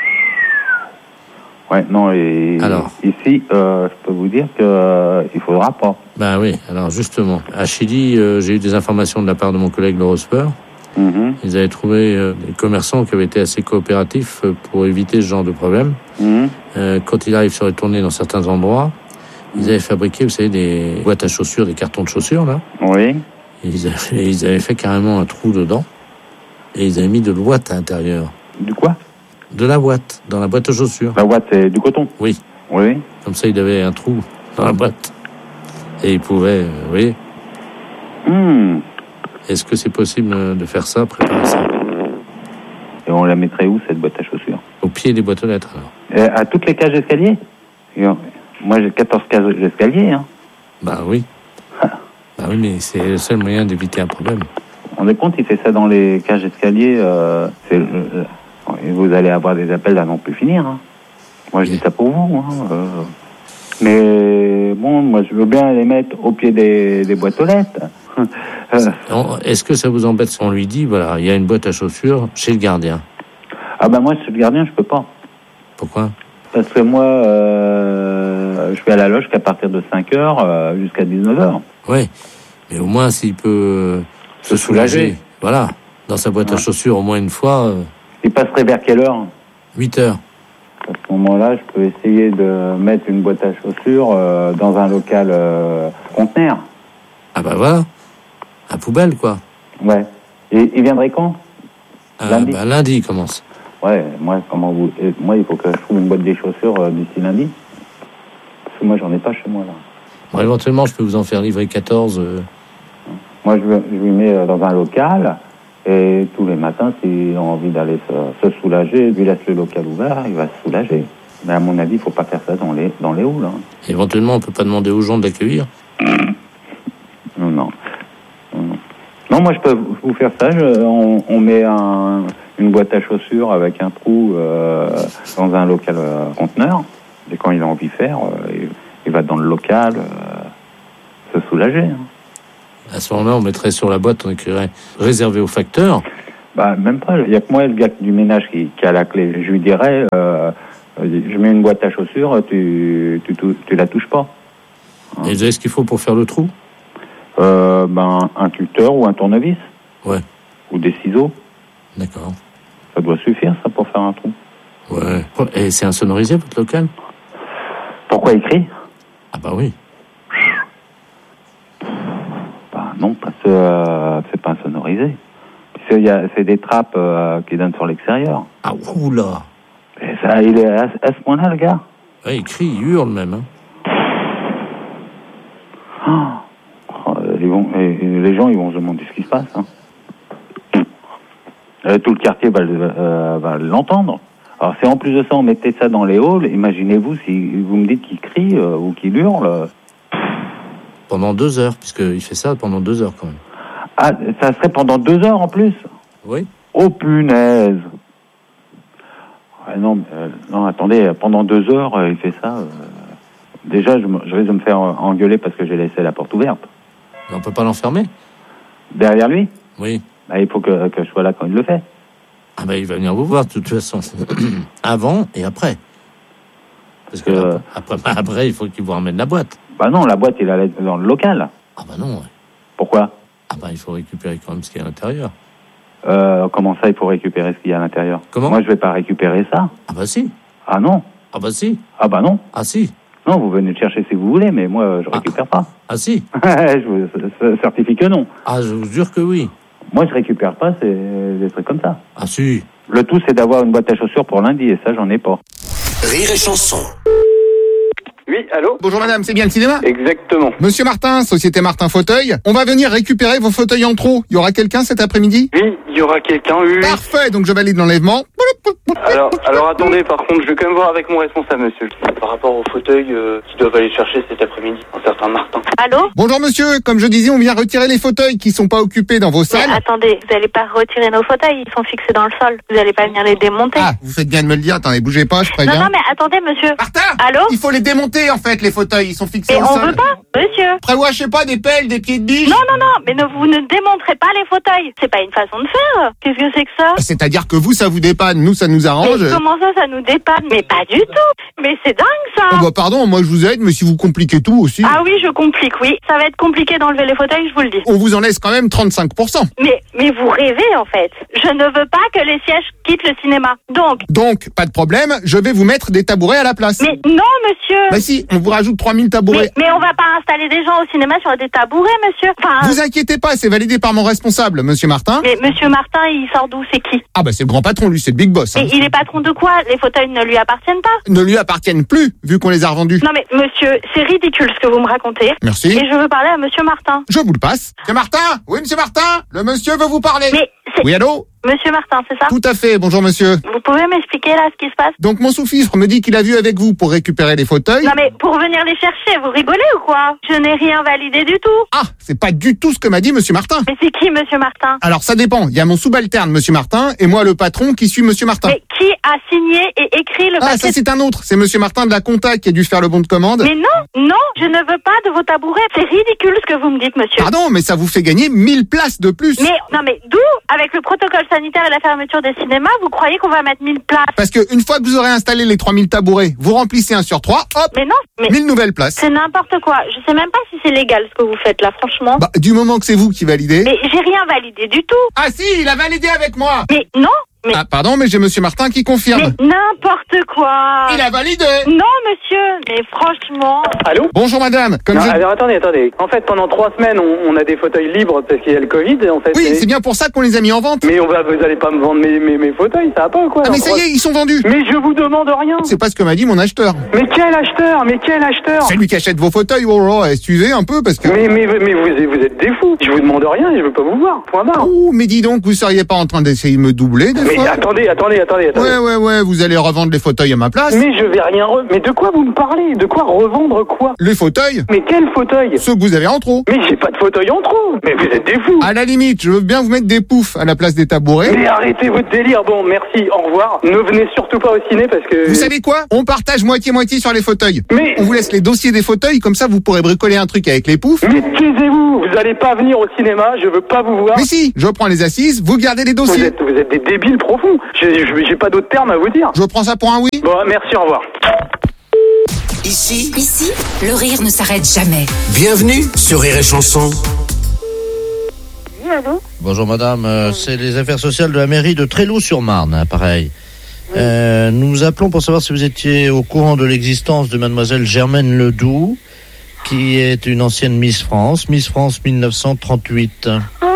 Speaker 6: Ouais, non, et
Speaker 7: Alors.
Speaker 6: ici, euh, je peux vous dire que euh, il faudra pas.
Speaker 7: Ben oui, alors justement, à Chili, euh, j'ai eu des informations de la part de mon collègue Laurent Speur.
Speaker 6: Mm-hmm.
Speaker 7: Ils avaient trouvé euh, des commerçants qui avaient été assez coopératifs euh, pour éviter ce genre de problème.
Speaker 6: Mm-hmm.
Speaker 7: Euh, quand il arrive sur les tournées dans certains endroits, ils avaient fabriqué, vous savez, des boîtes à chaussures, des cartons de chaussures, là.
Speaker 6: Oui.
Speaker 7: Et ils, avaient, ils avaient fait carrément un trou dedans. Et ils avaient mis de l'ouate à l'intérieur.
Speaker 6: Du quoi?
Speaker 7: De la boîte, dans la boîte à chaussures.
Speaker 6: La boîte, c'est du coton?
Speaker 7: Oui.
Speaker 6: Oui.
Speaker 7: Comme ça, il avait un trou dans la boîte. Et il pouvait, euh, vous voyez.
Speaker 6: Mm.
Speaker 7: Est-ce que c'est possible de faire ça, préparer ça?
Speaker 6: Et on la mettrait où, cette boîte à chaussures?
Speaker 7: Au pied des boîtes aux lettres, alors.
Speaker 6: Et à toutes les cages d'escalier? Moi, j'ai quatorze cages d'escalier, hein.
Speaker 7: Bah oui. Bah oui, mais c'est le seul moyen d'éviter un problème.
Speaker 6: On est compte, il fait ça dans les cages d'escalier, euh, c'est, euh, et vous allez avoir des appels à non plus finir, hein. Moi, je dis ça pour vous, hein. Euh, mais bon, moi, je veux bien les mettre au pied des, des boîtes aux lettres.
Speaker 7: euh. Est-ce que ça vous embête si on lui dit, voilà, il y a une boîte à chaussures chez le gardien?
Speaker 6: Ah ben moi, chez le gardien, je peux pas.
Speaker 7: Pourquoi?
Speaker 6: Parce que moi, euh, je vais à la loge qu'à partir de cinq heures euh, jusqu'à dix-neuf heures.
Speaker 7: Oui, mais au moins s'il peut euh, se, se soulager. soulager, voilà, dans sa boîte ouais. à chaussures au moins une fois. Euh...
Speaker 6: Il passerait vers quelle heure?
Speaker 7: huit heures.
Speaker 6: À ce moment-là, je peux essayer de mettre une boîte à chaussures euh, dans un local euh, conteneur.
Speaker 7: Ah bah voilà, à poubelle quoi.
Speaker 6: Ouais. Et il viendrait quand?
Speaker 7: euh, Lundi. Bah lundi il commence.
Speaker 6: Ouais, moi, comment vous... moi, il faut que je trouve une boîte des chaussures euh, d'ici lundi. Parce que moi, j'en ai pas chez moi, là.
Speaker 7: Bon, éventuellement, je peux vous en faire livrer quatorze. Euh...
Speaker 6: Moi, je, je lui mets dans un local, et tous les matins, s'il a envie d'aller se, se soulager, lui laisse le local ouvert, il va se soulager. Mais à mon avis, il faut pas faire ça dans les, dans les halls. Hein.
Speaker 7: Éventuellement, on peut pas demander aux gens de l'accueillir?
Speaker 6: Non, non. Non, non, moi, je peux vous faire ça. Je, on, on met un, une boîte à chaussures avec un trou euh, dans un local euh, conteneur. Et quand il a envie de faire, euh, il, il va dans le local euh, se soulager. Hein.
Speaker 12: À ce moment-là, on mettrait sur la boîte, on écrirait réservé au facteur.
Speaker 6: Bah, même pas. Il n'y a que moi, le gars du ménage qui, qui a la clé. Je lui dirais, euh, je mets une boîte à chaussures, tu, tu, tu, tu la touches pas.
Speaker 12: Hein. Et vous avez ce qu'il faut pour faire le trou?
Speaker 6: euh, ben, un tuteur ou un tournevis.
Speaker 12: Ouais.
Speaker 6: Ou des ciseaux.
Speaker 12: D'accord.
Speaker 6: Ça doit suffire, ça, pour faire un trou.
Speaker 12: Ouais. Et c'est insonorisé, votre local?
Speaker 6: Pourquoi il crie?
Speaker 12: Ah bah oui.
Speaker 6: Bah non, parce que euh, c'est pas insonorisé. C'est, y a, c'est des trappes euh, qui donnent sur l'extérieur.
Speaker 12: Ah oula.
Speaker 6: Et ça, il est à, à ce point-là, le gars.
Speaker 12: Ouais, il crie, il hurle même. Hein.
Speaker 6: Oh, ils vont, et, et les gens, ils vont se demander ce qui se passe. Hein. Euh, tout le quartier va, euh, va l'entendre. Alors, si en plus de ça, on mettait ça dans les halls, imaginez-vous si vous me dites qu'il crie euh, ou qu'il hurle. Euh...
Speaker 12: Pendant deux heures, puisqu'il fait ça pendant deux heures quand même.
Speaker 6: Ah, ça serait pendant deux heures en plus?
Speaker 12: Oui.
Speaker 6: Oh punaise! Ah, non, euh, non, attendez, pendant deux heures, euh, il fait ça. Euh... Déjà, je, je risque de me faire engueuler parce que j'ai laissé la porte ouverte.
Speaker 12: Mais on peut pas l'enfermer?
Speaker 6: Derrière lui?
Speaker 12: Oui.
Speaker 6: Bah, il faut que, que je sois là quand il le fait.
Speaker 12: Ah bah, il va venir vous voir de toute façon. Avant et après. Parce que euh... après, après, il faut qu'il vous ramène la boîte.
Speaker 6: Bah non, la boîte, il allait dans le local.
Speaker 12: Ah bah non, ouais.
Speaker 6: Pourquoi?
Speaker 12: Ah bah, il faut récupérer quand même ce qu'il y a à l'intérieur.
Speaker 6: Euh, comment ça, il faut récupérer ce qu'il y a à l'intérieur?
Speaker 12: Comment?
Speaker 6: Moi, je vais pas récupérer ça.
Speaker 12: Ah bah si.
Speaker 6: Ah non.
Speaker 12: Ah bah si.
Speaker 6: Ah bah non.
Speaker 12: Ah si.
Speaker 6: Non, vous venez le chercher si vous voulez, mais moi, je récupère
Speaker 12: ah.
Speaker 6: pas.
Speaker 12: Ah si.
Speaker 6: Je vous certifie que non.
Speaker 12: Ah, je vous jure que oui.
Speaker 6: Moi, je récupère pas, c'est des trucs comme ça.
Speaker 12: Ah si.
Speaker 6: Le tout, c'est d'avoir une boîte à chaussures pour lundi, et ça, j'en ai pas.
Speaker 5: Rire et chanson.
Speaker 13: Oui, allô?
Speaker 1: Bonjour madame, c'est bien le cinéma?
Speaker 13: Exactement.
Speaker 1: Monsieur Martin, Société Martin Fauteuil, on va venir récupérer vos fauteuils en trop. Il y aura quelqu'un cet après-midi?
Speaker 13: Oui, il y aura quelqu'un, oui.
Speaker 1: Parfait, donc je valide l'enlèvement.
Speaker 13: Alors, alors attendez, par contre, je vais quand même voir avec mon responsable, monsieur. Par rapport aux fauteuils euh, qui doivent aller chercher cet après-midi, un certain Martin.
Speaker 11: Allô?
Speaker 1: Bonjour monsieur, comme je disais, on vient retirer les fauteuils qui sont pas occupés dans vos salles.
Speaker 11: Mais attendez, vous allez pas retirer nos fauteuils, ils sont fixés dans le sol. Vous allez pas venir les démonter.
Speaker 1: Ah, vous faites bien de me le dire, attendez, bougez pas, je préviens.
Speaker 11: Non, non, mais attendez, monsieur.
Speaker 1: Martin!
Speaker 11: Allô?
Speaker 1: Il faut les démonter en fait, les fauteuils, ils sont fixés
Speaker 11: mais
Speaker 1: au sol.
Speaker 11: Mais on veut pas, monsieur.
Speaker 1: Prévois, je sais pas, des pelles, des pieds de biche.
Speaker 11: Non, non, non, mais ne, vous ne démontrez pas les fauteuils. C'est pas une façon de faire. Qu'est-ce que c'est que ça?
Speaker 1: C'est-à-dire que vous, ça vous dépanne, nous, ça nous arrange.
Speaker 11: Mais comment ça, ça nous dépanne? Mais pas du tout. Mais c'est dingue, ça.
Speaker 1: Oh bah pardon, moi je vous aide, mais si vous compliquez tout aussi.
Speaker 11: Ah oui, je complique, oui. Ça va être compliqué d'enlever les fauteuils, je vous le dis.
Speaker 1: On vous en laisse quand même trente-cinq pour cent.
Speaker 11: Mais, mais vous rêvez, en fait. Je ne veux pas que les sièges quittent le cinéma. Donc.
Speaker 1: Donc, pas de problème, je vais vous mettre des tabourets à la place.
Speaker 11: Mais non, monsieur.
Speaker 1: Bah si, on vous rajoute trois mille tabourets.
Speaker 11: Mais, mais on va pas installer des gens au cinéma sur des tabourets, monsieur. Enfin.
Speaker 1: Vous inquiétez pas, c'est validé par mon responsable, monsieur Martin.
Speaker 11: Mais monsieur Martin, il sort d'où? C'est qui?
Speaker 1: Ah bah c'est le grand patron, lui, c'est le big boss. Hein.
Speaker 11: Mais il est patron de quoi? Les fauteuils ne lui appartiennent pas?
Speaker 1: Ne lui appartiennent plus, vu qu'on les a revendus.
Speaker 11: Non mais monsieur, c'est ridicule ce que vous me racontez.
Speaker 1: Merci.
Speaker 11: Et je veux parler à monsieur Martin.
Speaker 1: Je vous le passe. Monsieur Martin? Oui, monsieur Martin? Le monsieur veut vous parler.
Speaker 11: Mais c'est...
Speaker 1: Oui, allô?
Speaker 11: Monsieur Martin, c'est ça?
Speaker 1: Tout à fait, bonjour monsieur.
Speaker 11: Vous pouvez m'expliquer là ce qui se passe?
Speaker 1: Donc mon sous-fifre me dit qu'il a vu avec vous pour récupérer les fauteuils.
Speaker 11: Non mais pour venir les chercher, vous rigolez ou quoi? Je n'ai rien validé du tout.
Speaker 1: Ah, c'est pas du tout ce que m'a dit monsieur Martin.
Speaker 11: Mais c'est qui monsieur Martin?
Speaker 1: Alors ça dépend, il y a mon subalterne monsieur Martin et moi le patron qui suis monsieur Martin.
Speaker 11: Mais qui a signé et écrit le papier?
Speaker 1: Ah ça c'est un autre, c'est monsieur Martin de la compta qui a dû faire le bon de commande.
Speaker 11: Mais non, non, je ne veux pas de vos tabourets. C'est ridicule ce que vous me dites monsieur.
Speaker 1: Pardon, mais ça vous fait gagner mille places de plus.
Speaker 11: Mais non mais d'où? Avec le protocole sanitaire et la fermeture des cinémas, vous croyez qu'on va mettre mille places?
Speaker 1: Parce que une fois que vous aurez installé les trois mille tabourets, vous remplissez un sur trois, hop,
Speaker 11: mais non, mais
Speaker 1: mille nouvelles places.
Speaker 11: C'est n'importe quoi. Je sais même pas si c'est légal ce que vous faites là, franchement.
Speaker 1: Bah, du moment que c'est vous qui validez.
Speaker 11: Mais j'ai rien validé du tout.
Speaker 1: Ah si, il a validé avec moi.
Speaker 11: Mais non. Mais...
Speaker 1: Ah pardon, mais j'ai monsieur Martin qui confirme.
Speaker 11: Mais n'importe quoi.
Speaker 1: Il a validé.
Speaker 11: Non monsieur, mais franchement.
Speaker 13: Allô?
Speaker 1: Bonjour madame. Comme
Speaker 13: non,
Speaker 1: je...
Speaker 13: Alors attendez, attendez. En fait, pendant trois semaines, on, on a des fauteuils libres parce qu'il y a le Covid. En fait,
Speaker 1: oui,
Speaker 13: et...
Speaker 1: c'est bien pour ça qu'on les a mis en vente.
Speaker 13: Mais on va, vous allez pas me vendre mes, mes, mes fauteuils, ça va pas ou quoi?
Speaker 1: Ah mais ça y est, ils sont vendus.
Speaker 13: Mais je vous demande rien.
Speaker 1: C'est pas ce que m'a dit mon acheteur.
Speaker 13: Mais quel acheteur? Mais quel acheteur?
Speaker 1: C'est lui qui achète vos fauteuils. Oh là, excusez un peu parce que.
Speaker 13: Mais, mais, mais vous, vous êtes des fous. Je vous demande rien et je veux pas vous voir. Point barre.
Speaker 1: Oh, mais dis donc, vous seriez pas en train d'essayer de me doubler des
Speaker 13: Mais
Speaker 1: fois.
Speaker 13: Mais attendez, attendez, attendez, attendez.
Speaker 1: Ouais, ouais, ouais, vous allez revendre les fauteuils à ma place.
Speaker 13: Mais je vais rien re... Mais de quoi vous me parlez? De quoi revendre quoi?
Speaker 1: Les fauteuils.
Speaker 13: Mais quel fauteuil?
Speaker 1: Ceux que vous avez en trop.
Speaker 13: Mais j'ai pas de fauteuil en trop. Mais vous êtes des fous.
Speaker 1: À la limite, je veux bien vous mettre des poufs à la place des tabourets.
Speaker 13: Mais arrêtez votre délire. Bon, merci, au revoir. Ne venez surtout pas au ciné parce que...
Speaker 1: Vous savez quoi? On partage moitié-moitié sur les fauteuils.
Speaker 13: Mais...
Speaker 1: On vous laisse les dossiers des fauteuils, comme ça vous pourrez bricoler un truc avec les poufs.
Speaker 13: Mais taisez-vous. Vous allez pas venir au cinéma, je veux pas vous voir.
Speaker 1: Mais si, je prends les assises, vous gardez les dossiers.
Speaker 13: Vous êtes, vous êtes des débiles profonds. J'ai, j'ai pas d'autres termes à vous dire.
Speaker 1: Je prends ça pour un oui.
Speaker 13: Bon, merci, au revoir.
Speaker 5: Ici,
Speaker 4: Ici, le rire ne s'arrête jamais.
Speaker 5: bienvenue sur Rire et Chanson.
Speaker 14: Oui, allô?
Speaker 12: Bonjour madame, euh, c'est les affaires sociales de la mairie de Tréloux-sur-Marne, hein, pareil. Oui. Euh, nous vous appelons pour savoir si vous étiez au courant de l'existence de mademoiselle Germaine Ledoux, qui est une ancienne Miss France, Miss France mille neuf cent trente-huit.
Speaker 14: Oh,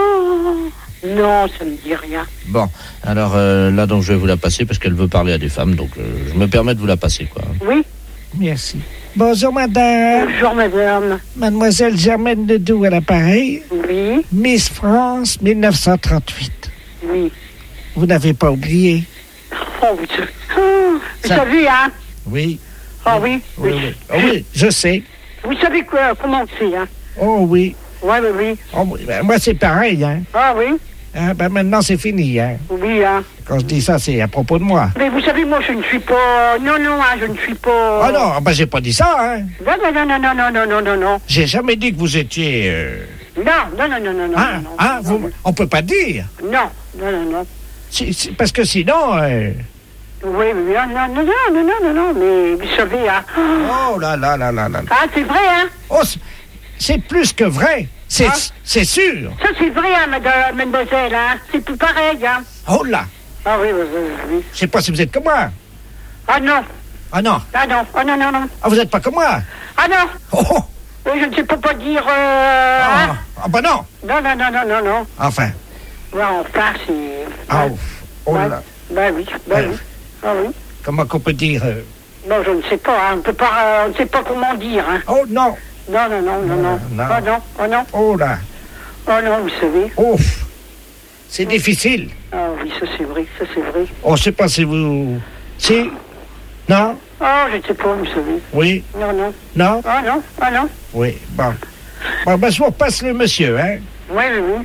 Speaker 14: non, ça me dit rien.
Speaker 12: Bon, alors euh, là donc je vais vous la passer parce qu'elle veut parler à des femmes, donc euh, je me permets de vous la passer, quoi.
Speaker 14: Oui.
Speaker 7: Merci. Bonjour madame.
Speaker 14: Bonjour madame.
Speaker 7: Mademoiselle Germaine Ledoux à l'appareil.
Speaker 14: Oui.
Speaker 7: Miss France mille neuf cent trente-huit.
Speaker 14: Oui.
Speaker 7: Vous n'avez pas oublié?
Speaker 14: Oh, vous, oh, vous
Speaker 7: Ça...
Speaker 14: savez, hein?
Speaker 7: Oui.
Speaker 14: Ah oh, oui.
Speaker 7: Oui, oui. Oh, oui, je sais.
Speaker 14: Vous savez quoi, comment c'est, hein?
Speaker 7: Oh oui.
Speaker 14: Oui, oui, oui.
Speaker 7: Oh, oui. Ben, moi c'est pareil, hein.
Speaker 14: Ah oui.
Speaker 7: Hein, ben maintenant c'est fini, hein.
Speaker 14: Oui, hein.
Speaker 7: Quand je dis ça, c'est à propos de moi.
Speaker 14: Mais vous savez, moi je ne suis pas... Non, non, hein, je ne suis pas...
Speaker 7: Ah non, ben j'ai pas dit ça, hein.
Speaker 14: Non, non, non, non, non, non, non, non, non.
Speaker 7: J'ai jamais dit que vous étiez... Euh...
Speaker 14: Non, non, non, non, non, non.
Speaker 7: Hein,
Speaker 14: non,
Speaker 7: hein,
Speaker 14: non,
Speaker 7: vous...
Speaker 14: non.
Speaker 7: On peut pas dire.
Speaker 14: Non, non, non, non.
Speaker 7: Si, si, parce que sinon... Euh...
Speaker 14: Oui, oui, non, non, non, non, non, non, non, mais vous savez, hein...
Speaker 7: Oh là là là là là.
Speaker 14: Ah, c'est vrai, hein?
Speaker 7: Oh, c'est plus que vrai. C'est ah. c'est sûr.
Speaker 14: Ça, c'est vrai, hein, madame, mademoiselle, hein? C'est tout pareil, hein?
Speaker 7: Oh là.
Speaker 14: Ah oui, oui, oui, oui.
Speaker 7: Je sais pas si vous êtes comme moi.
Speaker 14: Ah non.
Speaker 7: Ah non.
Speaker 14: Ah non, ah non, non, non.
Speaker 7: Ah, vous êtes pas comme moi.
Speaker 14: Ah non.
Speaker 7: Oh, oh.
Speaker 14: Oui, je ne sais pas pas dire... Euh...
Speaker 7: Ah,
Speaker 14: hein?
Speaker 7: ah bah non.
Speaker 14: Non, non, non, non, non, non.
Speaker 7: Enfin.
Speaker 14: Ouais, enfin, c'est...
Speaker 7: Ah,
Speaker 14: ouais.
Speaker 7: oh
Speaker 14: bah,
Speaker 7: là.
Speaker 14: Bah oui, bah ouais. oui. Ah oui.
Speaker 7: Comment qu'on peut dire euh...
Speaker 14: Non, je ne sais pas, hein. On peut pas... Euh, on ne sait pas comment dire, hein.
Speaker 7: Oh non.
Speaker 14: Non, non, non, non, non.
Speaker 7: non.
Speaker 14: Oh non, oh non.
Speaker 7: Oh là.
Speaker 14: Oh non, vous savez.
Speaker 7: Ouf. C'est oh. difficile.
Speaker 14: Ah oui, ça c'est vrai, ça c'est vrai.
Speaker 7: On ne sait pas si vous... Si. Non.
Speaker 14: Oh, je ne sais pas, vous savez.
Speaker 7: Oui.
Speaker 14: Non, non.
Speaker 7: Non.
Speaker 14: Ah non, ah non.
Speaker 7: Oui, bon. Bon, ben, je vous repasse le monsieur, hein.
Speaker 14: Oui, oui, oui.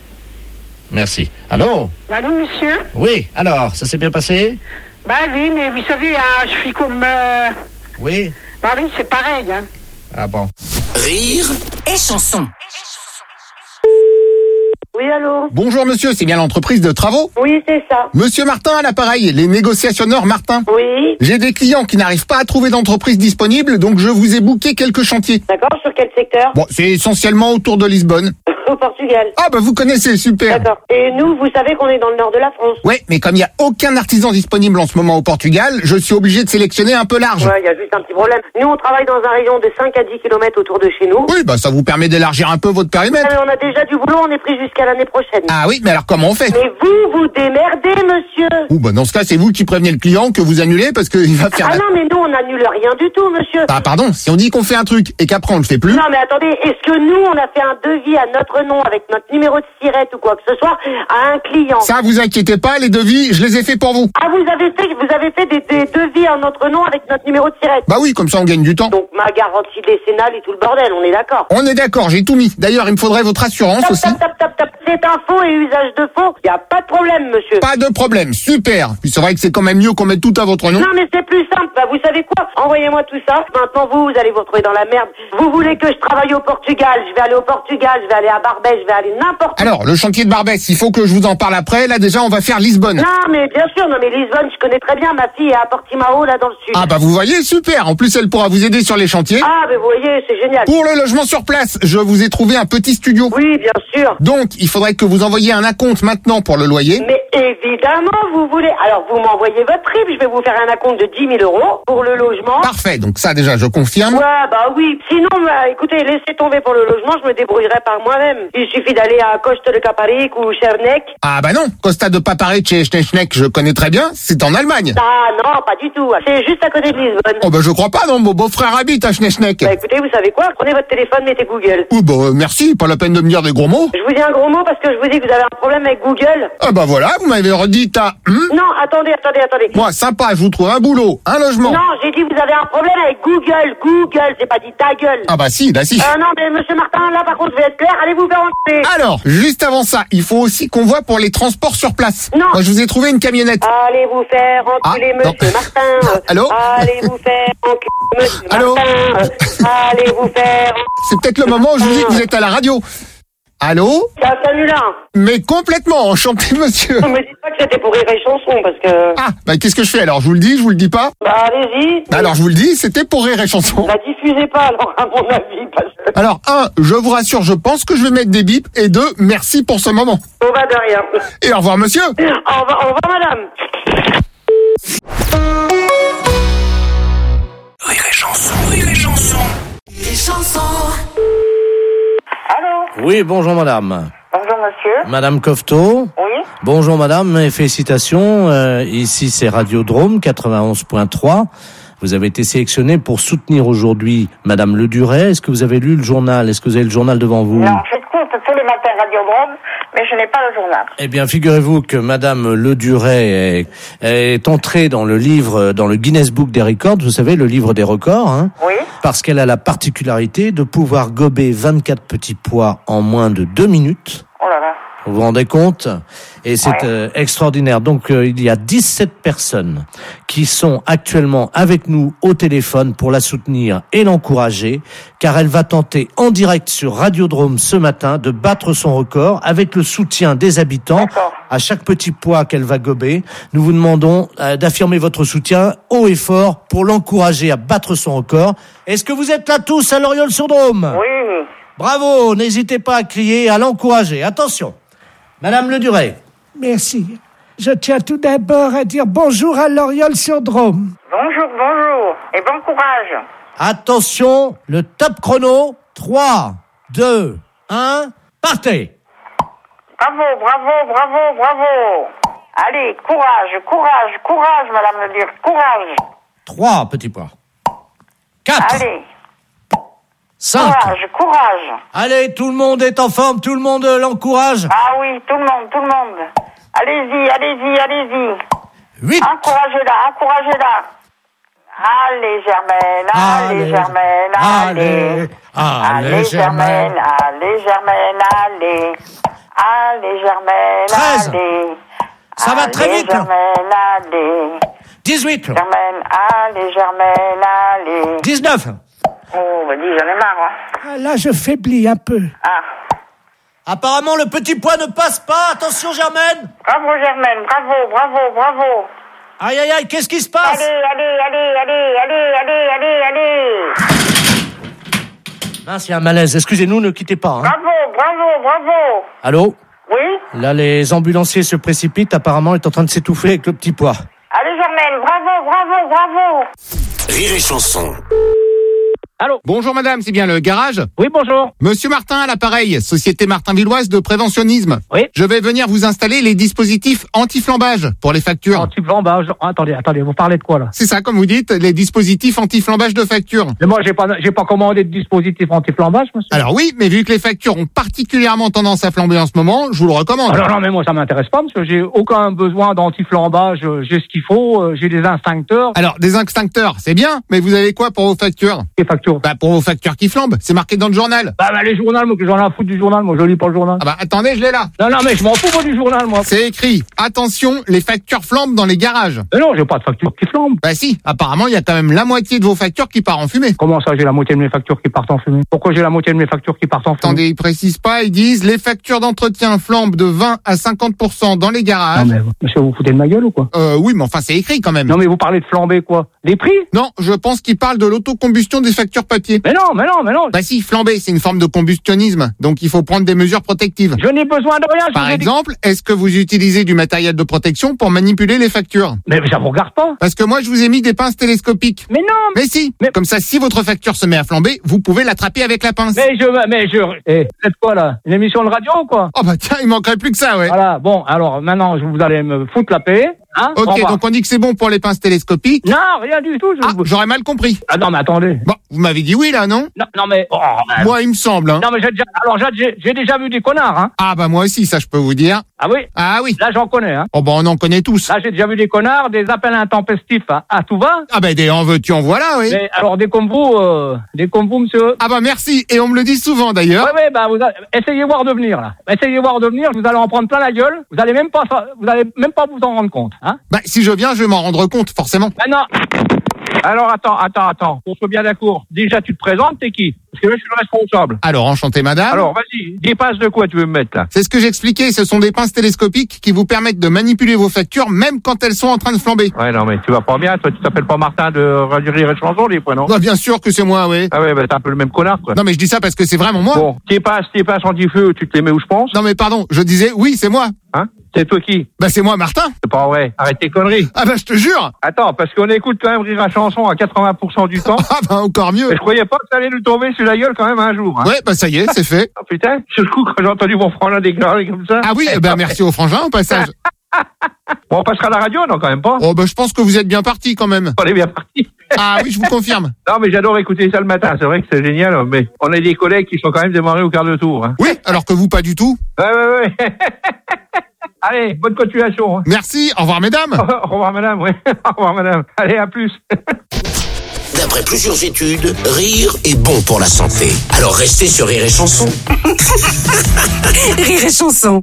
Speaker 12: Merci. Allô?
Speaker 14: Allô, monsieur?
Speaker 12: Oui, alors, ça s'est bien passé?
Speaker 14: Bah oui, mais vous savez, hein, je suis comme... Euh...
Speaker 12: Oui.
Speaker 14: Bah oui, c'est pareil, hein.
Speaker 12: Ah bon.
Speaker 5: Rire
Speaker 4: et chanson.
Speaker 9: Oui, allô?
Speaker 1: Bonjour monsieur, c'est bien l'entreprise de travaux?
Speaker 9: Oui, c'est ça.
Speaker 1: Monsieur Martin à l'appareil, les négociationneurs Martin.
Speaker 9: Oui.
Speaker 1: J'ai des clients qui n'arrivent pas à trouver d'entreprise disponible, donc je vous ai booké quelques chantiers.
Speaker 9: D'accord, sur quel secteur?
Speaker 1: Bon, c'est essentiellement autour de Lisbonne.
Speaker 9: Au Portugal.
Speaker 1: Ah bah vous connaissez, super.
Speaker 9: D'accord. Et nous, vous savez qu'on est dans le nord de la France.
Speaker 1: Ouais, mais comme il n'y a aucun artisan disponible en ce moment au Portugal, je suis obligé de sélectionner un peu large.
Speaker 9: Ouais, il y a juste un petit problème. Nous, on travaille dans un rayon de cinq à dix kilomètres autour de chez nous.
Speaker 1: Oui, bah ça vous permet d'élargir un peu votre périmètre.
Speaker 9: Ah, mais on a déjà du boulot, on est pris jusqu'à l'année prochaine.
Speaker 1: Ah oui, mais alors comment on fait?
Speaker 9: Mais vous, vous démerdez, monsieur.
Speaker 1: Ouh, bah dans ce cas, c'est vous qui prévenez le client que vous annulez parce qu'il va faire...
Speaker 9: Ah
Speaker 1: la...
Speaker 9: non, mais nous, on annule rien du tout, monsieur.
Speaker 1: Ah pardon, si on dit qu'on fait un truc et qu'après on le fait plus...
Speaker 9: Non, mais attendez, est-ce que nous, on a fait un devis à notre nom avec notre numéro de sirette ou quoi que ce soit à un client?
Speaker 1: Ça, vous inquiétez pas, les devis, je les ai faits pour vous.
Speaker 9: Ah, vous avez fait, vous avez fait des, des devis à notre nom avec notre numéro de sirette?
Speaker 1: Bah oui, comme ça on gagne du temps.
Speaker 9: Donc ma garantie décennale et tout le bordel, on est d'accord?
Speaker 1: On est d'accord, j'ai tout mis. D'ailleurs, il me faudrait votre assurance
Speaker 9: tap,
Speaker 1: aussi.
Speaker 9: Tap, tap, tap, tap. C'est un faux et usage de faux, y a pas de problème, monsieur.
Speaker 1: Pas de problème, super. Puis c'est vrai que c'est quand même mieux qu'on mette tout à votre nom.
Speaker 9: Non, mais c'est plus simple. Bah, vous savez quoi? Envoyez-moi tout ça. Maintenant, vous, vous allez vous retrouver dans la merde. Vous voulez que je travaille au Portugal? Je vais aller au Portugal, je vais aller à Barbès, je vais aller n'importe où.
Speaker 1: Alors, le chantier de Barbès, il faut que je vous en parle après. Là, déjà, on va faire Lisbonne.
Speaker 9: Non, mais bien sûr, non, mais Lisbonne, je connais très bien. Ma fille est à Portimao, là, dans le sud.
Speaker 1: Ah, bah, vous voyez, super. En plus, elle pourra vous aider sur les chantiers.
Speaker 9: Ah, mais vous voyez, c'est génial.
Speaker 1: Pour le logement sur place, je vous ai trouvé un petit studio.
Speaker 9: Oui, bien sûr.
Speaker 1: Donc, il faudrait que vous envoyiez un acompte maintenant pour le loyer.
Speaker 9: Mais évidemment, vous voulez. Alors, vous m'envoyez votre R I B, je vais vous faire un acompte de dix mille euros pour le logement.
Speaker 1: Parfait, donc ça, déjà, je confirme.
Speaker 9: Ouais, bah oui. Sinon, bah, écoutez, laissez tomber pour le logement, je me débrouillerai par moi-même. Il suffit d'aller à Costa de Caparic ou Chernec.
Speaker 1: Ah, bah non, Costa de Paparic et Schneschneck, je connais très bien, c'est en Allemagne.
Speaker 9: Ah, non, pas du tout. C'est juste à côté de Lisbonne.
Speaker 1: Oh, bah, je crois pas, non, mon beau-frère habite à Schneschneck.
Speaker 9: Bah, écoutez, vous savez quoi? Prenez votre téléphone, mettez Google.
Speaker 1: Oh, bah, merci, pas la peine de me dire des gros mots.
Speaker 9: Je vous dis un gros promo parce que je vous dis que vous avez un problème avec Google.
Speaker 1: Ah bah voilà, vous m'avez redit ta... Hum
Speaker 9: Non, attendez, attendez, attendez.
Speaker 1: Moi, sympa, je vous trouve un boulot, un logement.
Speaker 9: Non, j'ai dit vous avez un problème avec Google. Google, j'ai pas dit ta gueule.
Speaker 1: Ah bah si, bah si.
Speaker 9: Euh, non, mais monsieur Martin, là par contre, je vais être clair, allez vous faire enculer.
Speaker 1: Alors, juste avant ça, il faut aussi qu'on voit pour les transports sur place.
Speaker 9: Non.
Speaker 1: Moi, je vous ai trouvé une camionnette.
Speaker 9: Allez vous faire enculer,
Speaker 1: Ah,
Speaker 9: monsieur
Speaker 1: non.
Speaker 9: Martin.
Speaker 1: Allô
Speaker 9: Allez vous faire enculer, monsieur
Speaker 1: Allô
Speaker 9: Martin. Allez vous faire...
Speaker 1: C'est peut-être le moment où je vous dis que vous êtes à la radio. Allô
Speaker 9: C'est un canular.
Speaker 1: Mais complètement, enchanté monsieur.
Speaker 9: Ne me dites pas que c'était pour rire et chanson, parce que...
Speaker 1: Ah, bah qu'est-ce que je fais alors? Je vous le dis, je vous le dis pas?
Speaker 9: Bah allez-y.
Speaker 1: Bah alors je vous le dis, c'était pour rire et chanson.
Speaker 9: La diffusez pas alors, à mon avis, parce que...
Speaker 1: Alors, un, je vous rassure, je pense que je vais mettre des bips. Et deux, merci pour ce moment.
Speaker 9: On va de rien.
Speaker 1: Et au revoir monsieur.
Speaker 9: Au revoir, au revoir madame.
Speaker 5: Rire et chanson, rire et chanson.
Speaker 4: Les chansons.
Speaker 14: Allô?
Speaker 12: Oui, bonjour madame.
Speaker 14: Bonjour monsieur.
Speaker 12: Madame Cofteau.
Speaker 14: Oui.
Speaker 12: Bonjour madame et félicitations. Euh, ici c'est Radiodrome quatre-vingt-onze point trois. Vous avez été sélectionnée pour soutenir aujourd'hui Madame Le Duret. Est-ce que vous avez lu le journal? Est-ce que vous avez le journal devant vous?
Speaker 14: Non, j'écoute tous les matins Radiodrome, mais je n'ai pas le journal.
Speaker 12: Eh bien, figurez-vous que Madame Le Duret est, est entrée dans le livre, dans le Guinness Book des records. Vous savez, le livre des records, hein.
Speaker 14: Oui.
Speaker 12: Parce qu'elle a la particularité de pouvoir gober vingt-quatre petits pois en moins de deux minutes.
Speaker 14: Oh là là.
Speaker 12: Vous vous rendez compte? Et c'est
Speaker 14: Ouais.
Speaker 12: euh, extraordinaire. Donc, euh, il y a dix-sept personnes qui sont actuellement avec nous au téléphone pour la soutenir et l'encourager, car elle va tenter en direct sur Radiodrome ce matin de battre son record avec le soutien des habitants.
Speaker 14: D'accord.
Speaker 12: À chaque petit pois qu'elle va gober, nous vous demandons euh, d'affirmer votre soutien haut et fort pour l'encourager à battre son record. Est-ce que vous êtes là tous à Loriol-sur-Drôme?
Speaker 14: Oui.
Speaker 12: Bravo, n'hésitez pas à crier et à l'encourager. Attention. Madame Le Duret.
Speaker 7: Merci. Je tiens tout d'abord à dire bonjour à Loriol-sur-Drôme.
Speaker 14: Bonjour, bonjour. Et bon courage.
Speaker 12: Attention, le top chrono. trois, deux, un, partez.
Speaker 14: Bravo, bravo, bravo, bravo. Allez, courage, courage, courage, madame Le Duret, courage.
Speaker 12: trois petits pois. quatre,
Speaker 14: Allez,
Speaker 12: cinq.
Speaker 14: courage, courage.
Speaker 12: Allez, tout le monde est en forme, tout le monde euh, l'encourage.
Speaker 14: Ah oui, tout le monde, tout le monde. Allez-y, allez-y, allez-y.
Speaker 12: huit.
Speaker 14: Encouragez-la, encouragez-la. Allez, Germaine, allez,
Speaker 12: Allez,
Speaker 14: Germaine, allez.
Speaker 12: allez,
Speaker 14: Allez,
Speaker 12: Germaine.
Speaker 14: Germaine, allez, Germaine, allez. Allez, Germaine,
Speaker 12: treize.
Speaker 14: allez.
Speaker 12: Ça va très
Speaker 14: Allez,
Speaker 12: vite.
Speaker 14: Germaine, allez.
Speaker 12: dix-huit.
Speaker 14: Germaine, allez, Germaine, allez.
Speaker 12: dix-neuf.
Speaker 14: Oh, bah dis, j'en ai marre, hein.
Speaker 7: Ah, là, je faiblis un peu.
Speaker 14: Ah,
Speaker 12: Apparemment, le petit pois ne passe pas. Attention, Germaine.
Speaker 14: bravo, Germaine, bravo, bravo, bravo.
Speaker 12: Aïe, aïe, aïe, qu'est-ce qui se passe?
Speaker 14: Allez, allez, allez, allez, allez, allez, allez, allez.
Speaker 12: Mince, il y a un malaise. Excusez-nous, ne quittez pas. Hein.
Speaker 14: Bravo, bravo, bravo.
Speaker 12: Allô?
Speaker 14: Oui?
Speaker 12: Là, les ambulanciers se précipitent. Apparemment, il est en train de s'étouffer avec le petit pois.
Speaker 14: Allez, Germaine, bravo, bravo, bravo.
Speaker 5: Rire et chanson.
Speaker 1: Allô? Bonjour madame, c'est bien le garage?
Speaker 15: Oui, bonjour.
Speaker 1: Monsieur Martin à l'appareil, Société Martin-Villoise de préventionnisme.
Speaker 15: Oui.
Speaker 1: Je vais venir vous installer les dispositifs anti-flambage pour les factures.
Speaker 15: Anti-flambage. Attendez, attendez, vous parlez de quoi, là?
Speaker 1: C'est ça, comme vous dites, les dispositifs anti-flambage de factures.
Speaker 15: Mais moi, j'ai pas, j'ai pas commandé de dispositif anti-flambage, monsieur.
Speaker 1: Alors oui, mais vu que les factures ont particulièrement tendance à flamber en ce moment, je vous le recommande.
Speaker 15: Alors non, mais moi, ça m'intéresse pas, monsieur. J'ai aucun besoin d'anti-flambage. euh, J'ai ce qu'il faut. euh, J'ai des instincteurs.
Speaker 1: Alors, des extincteurs, c'est bien, mais vous avez quoi pour vos factures?
Speaker 15: Les factures.
Speaker 1: Bah, pour vos factures qui flambent, c'est marqué dans le journal.
Speaker 15: Bah, bah, les journaux, moi, que j'en ai à foutre du journal. Moi, je lis pas le journal.
Speaker 1: Ah bah, attendez, je l'ai là.
Speaker 15: Non, non, mais je m'en fous, moi, du journal, moi.
Speaker 1: C'est écrit, attention, les factures flambent dans les garages.
Speaker 15: Mais non, j'ai pas de facture qui flambe.
Speaker 1: Bah si, apparemment, il y a quand même la moitié de vos factures qui part en fumée.
Speaker 15: Comment ça, j'ai la moitié de mes factures qui partent en fumée? Pourquoi j'ai la moitié de mes factures qui partent en fumée?
Speaker 1: Attendez, ils précisent pas, ils disent, les factures d'entretien flambent de vingt à cinquante pour cent dans les garages.
Speaker 15: Non, mais, monsieur, vous foutez de ma gueule ou quoi?
Speaker 1: Euh, oui, mais enfin, c'est écrit quand même.
Speaker 15: Non, mais vous parlez de flamber, quoi? Les prix?
Speaker 1: Non, je pense qu'ils parlent de l'autocombustion des factures papier.
Speaker 15: Mais non, mais non, mais non.
Speaker 1: Bah si, flamber, c'est une forme de combustionnisme, donc il faut prendre des mesures protectives.
Speaker 15: Je n'ai besoin de rien. je
Speaker 1: Par
Speaker 15: vous ai dit-
Speaker 1: exemple, est-ce que vous utilisez du matériel de protection pour manipuler les factures?
Speaker 15: Mais ça vous regarde pas.
Speaker 1: Parce que moi, je vous ai mis des pinces télescopiques.
Speaker 15: Mais non.
Speaker 1: Mais si.
Speaker 15: Mais-
Speaker 1: Comme ça, si votre facture se met à flamber, vous pouvez l'attraper avec la pince.
Speaker 15: Mais je, mais je, eh, vous êtes quoi là? Une émission de radio ou quoi?
Speaker 1: Oh bah tiens, il manquerait plus que ça, ouais.
Speaker 15: Voilà, bon, alors maintenant je- vous allez me foutre la paix, Hein,
Speaker 1: ok, donc on dit que c'est bon pour les pinces télescopiques.
Speaker 15: Non, rien du tout. Je...
Speaker 1: Ah, j'aurais mal compris.
Speaker 15: Ah non, mais attendez.
Speaker 1: Bon, vous m'avez dit oui, là, non?
Speaker 15: Non, non mais... Oh, ben...
Speaker 1: Moi, il me semble, hein.
Speaker 15: Non, mais j'ai déjà... Alors, j'ai, j'ai déjà vu des connards, hein.
Speaker 1: Ah, bah moi aussi, ça, je peux vous dire.
Speaker 15: Ah oui?
Speaker 1: Ah oui.
Speaker 15: Là, j'en connais, hein.
Speaker 1: Oh, bah on en connaît tous.
Speaker 15: Là, j'ai déjà vu des connards, des appels intempestifs à, à tout va.
Speaker 1: Ah, bah des en veux-tu, en voilà, oui.
Speaker 15: Mais alors, des comme vous, euh, des comme vous, monsieur.
Speaker 1: Ah, bah merci, et on me le dit souvent, d'ailleurs.
Speaker 15: Oui, oui, bah, vous a... essayez voir de venir, là. Essayez voir de venir, vous allez en prendre plein la gueule. Vous allez même pas, vous allez même pas vous en rendre compte, hein.
Speaker 1: Bah, si je viens, je vais m'en rendre compte, forcément.
Speaker 15: Bah non. Alors, attends, attends, attends. Pour soit bien d'accord. Déjà, tu te présentes, t'es qui? Parce que là, je suis le responsable.
Speaker 1: Alors, enchanté, madame.
Speaker 15: Alors, vas-y. Des pinces de quoi tu veux me mettre, là?
Speaker 1: C'est ce que j'expliquais. Ce sont des pinces télescopiques qui vous permettent de manipuler vos factures, même quand elles sont en train de flamber.
Speaker 15: Ouais, non, mais tu vas pas bien. Toi, tu t'appelles pas Martin de Radio Rire et Chanson, des fois, non?
Speaker 1: Bah, bien sûr que c'est moi, oui.
Speaker 15: Ah ouais, bah, t'es un peu le même connard, quoi.
Speaker 1: Non, mais je dis ça parce que c'est vraiment moi.
Speaker 15: Bon, tes pinces, tes pinces anti-feu, tu te les mets où je pense?
Speaker 1: Non, mais pardon. Je disais, oui, c'est moi.
Speaker 15: Hein? C'est toi qui?
Speaker 1: Bah, c'est moi, Martin.
Speaker 15: C'est pas vrai. Arrête tes conneries.
Speaker 1: Ah, bah, je te jure.
Speaker 15: Attends, parce qu'on écoute quand même Rire à Chanson à quatre-vingts pour cent du temps.
Speaker 1: Ah, bah, encore mieux.
Speaker 15: Et je croyais pas que ça allait nous tomber sur la gueule quand même un jour, hein.
Speaker 1: Ouais, bah, ça y est, c'est fait.
Speaker 15: Oh, putain. Sur le coup, quand j'ai entendu mon frangin déclarer comme ça.
Speaker 1: Ah oui, bah, merci au frangin, au passage.
Speaker 15: Bon, on passera à la radio, non, quand même pas?
Speaker 1: Oh, bah, je pense que vous êtes bien parti, quand même.
Speaker 15: On est bien parti.
Speaker 1: Ah oui, je vous confirme.
Speaker 15: Non, mais j'adore écouter ça le matin. C'est vrai que c'est génial, mais on a des collègues qui sont quand même démarrés au quart de tour, hein.
Speaker 1: Oui, alors que vous, pas du tout.
Speaker 15: Ouais, ouais, ouais. Allez, bonne continuation.
Speaker 1: Merci, au revoir, mesdames.
Speaker 15: Au revoir, madame, oui. Au revoir, madame. Allez, à plus.
Speaker 5: D'après plusieurs études, rire est bon pour la santé. Alors restez sur Rire et Chanson.
Speaker 4: Rire et Chanson.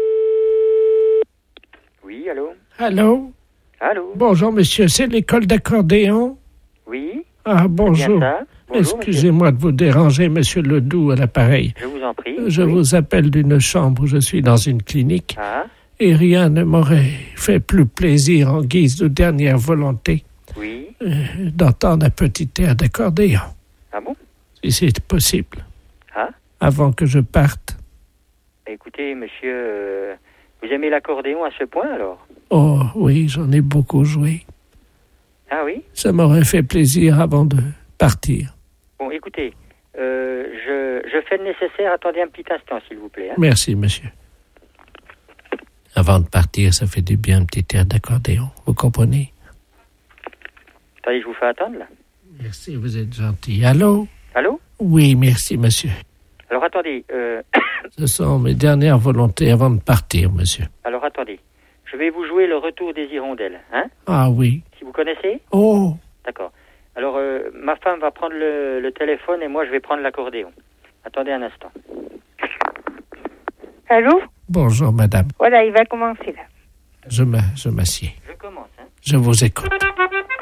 Speaker 16: Oui, allô?
Speaker 7: Allô?
Speaker 16: Allô?
Speaker 7: Bonjour, monsieur, c'est l'école d'accordéon?
Speaker 16: Oui?
Speaker 7: Ah, bonjour.
Speaker 16: Bien ça. Bonjour,
Speaker 7: excusez-moi de vous déranger, monsieur Ledoux, à l'appareil.
Speaker 16: Je vous en prie.
Speaker 7: Je
Speaker 16: oui.
Speaker 7: vous appelle d'une chambre, je suis dans une clinique.
Speaker 16: Ah?
Speaker 7: Et rien ne m'aurait fait plus plaisir en guise de dernière volonté
Speaker 16: Oui?
Speaker 7: euh, d'entendre un petit air d'accordéon.
Speaker 16: Ah bon?
Speaker 7: Si c'est possible.
Speaker 16: Ah?
Speaker 7: Avant que je parte.
Speaker 16: Écoutez, monsieur, euh, vous aimez l'accordéon à ce point, alors?
Speaker 7: Oh, oui, j'en ai beaucoup joué.
Speaker 16: Ah oui?
Speaker 7: Ça m'aurait fait plaisir avant de partir.
Speaker 16: Bon, écoutez, euh, je, je fais le nécessaire. Attendez un petit instant, s'il vous plaît. Hein?
Speaker 7: Merci, monsieur. Avant de partir, ça fait du bien un petit air d'accordéon. Vous comprenez?
Speaker 16: Attendez, je vous fais attendre, là.
Speaker 7: Merci, vous êtes gentil. Allô?
Speaker 16: Allô?
Speaker 7: Oui, merci, monsieur.
Speaker 16: Alors, attendez. Euh...
Speaker 7: Ce sont mes dernières volontés avant de partir, monsieur.
Speaker 16: Alors, attendez. Je vais vous jouer le retour des hirondelles, hein?
Speaker 7: Ah oui.
Speaker 16: Si vous connaissez?
Speaker 7: Oh!
Speaker 16: D'accord. Alors, euh, ma femme va prendre le, le téléphone et moi, je vais prendre l'accordéon. Attendez un instant.
Speaker 11: Allô?
Speaker 7: Bonjour, madame.
Speaker 11: Voilà, il va commencer, là.
Speaker 7: Je, m'a, je m'assieds.
Speaker 16: Je commence, hein?
Speaker 7: Je vous écoute.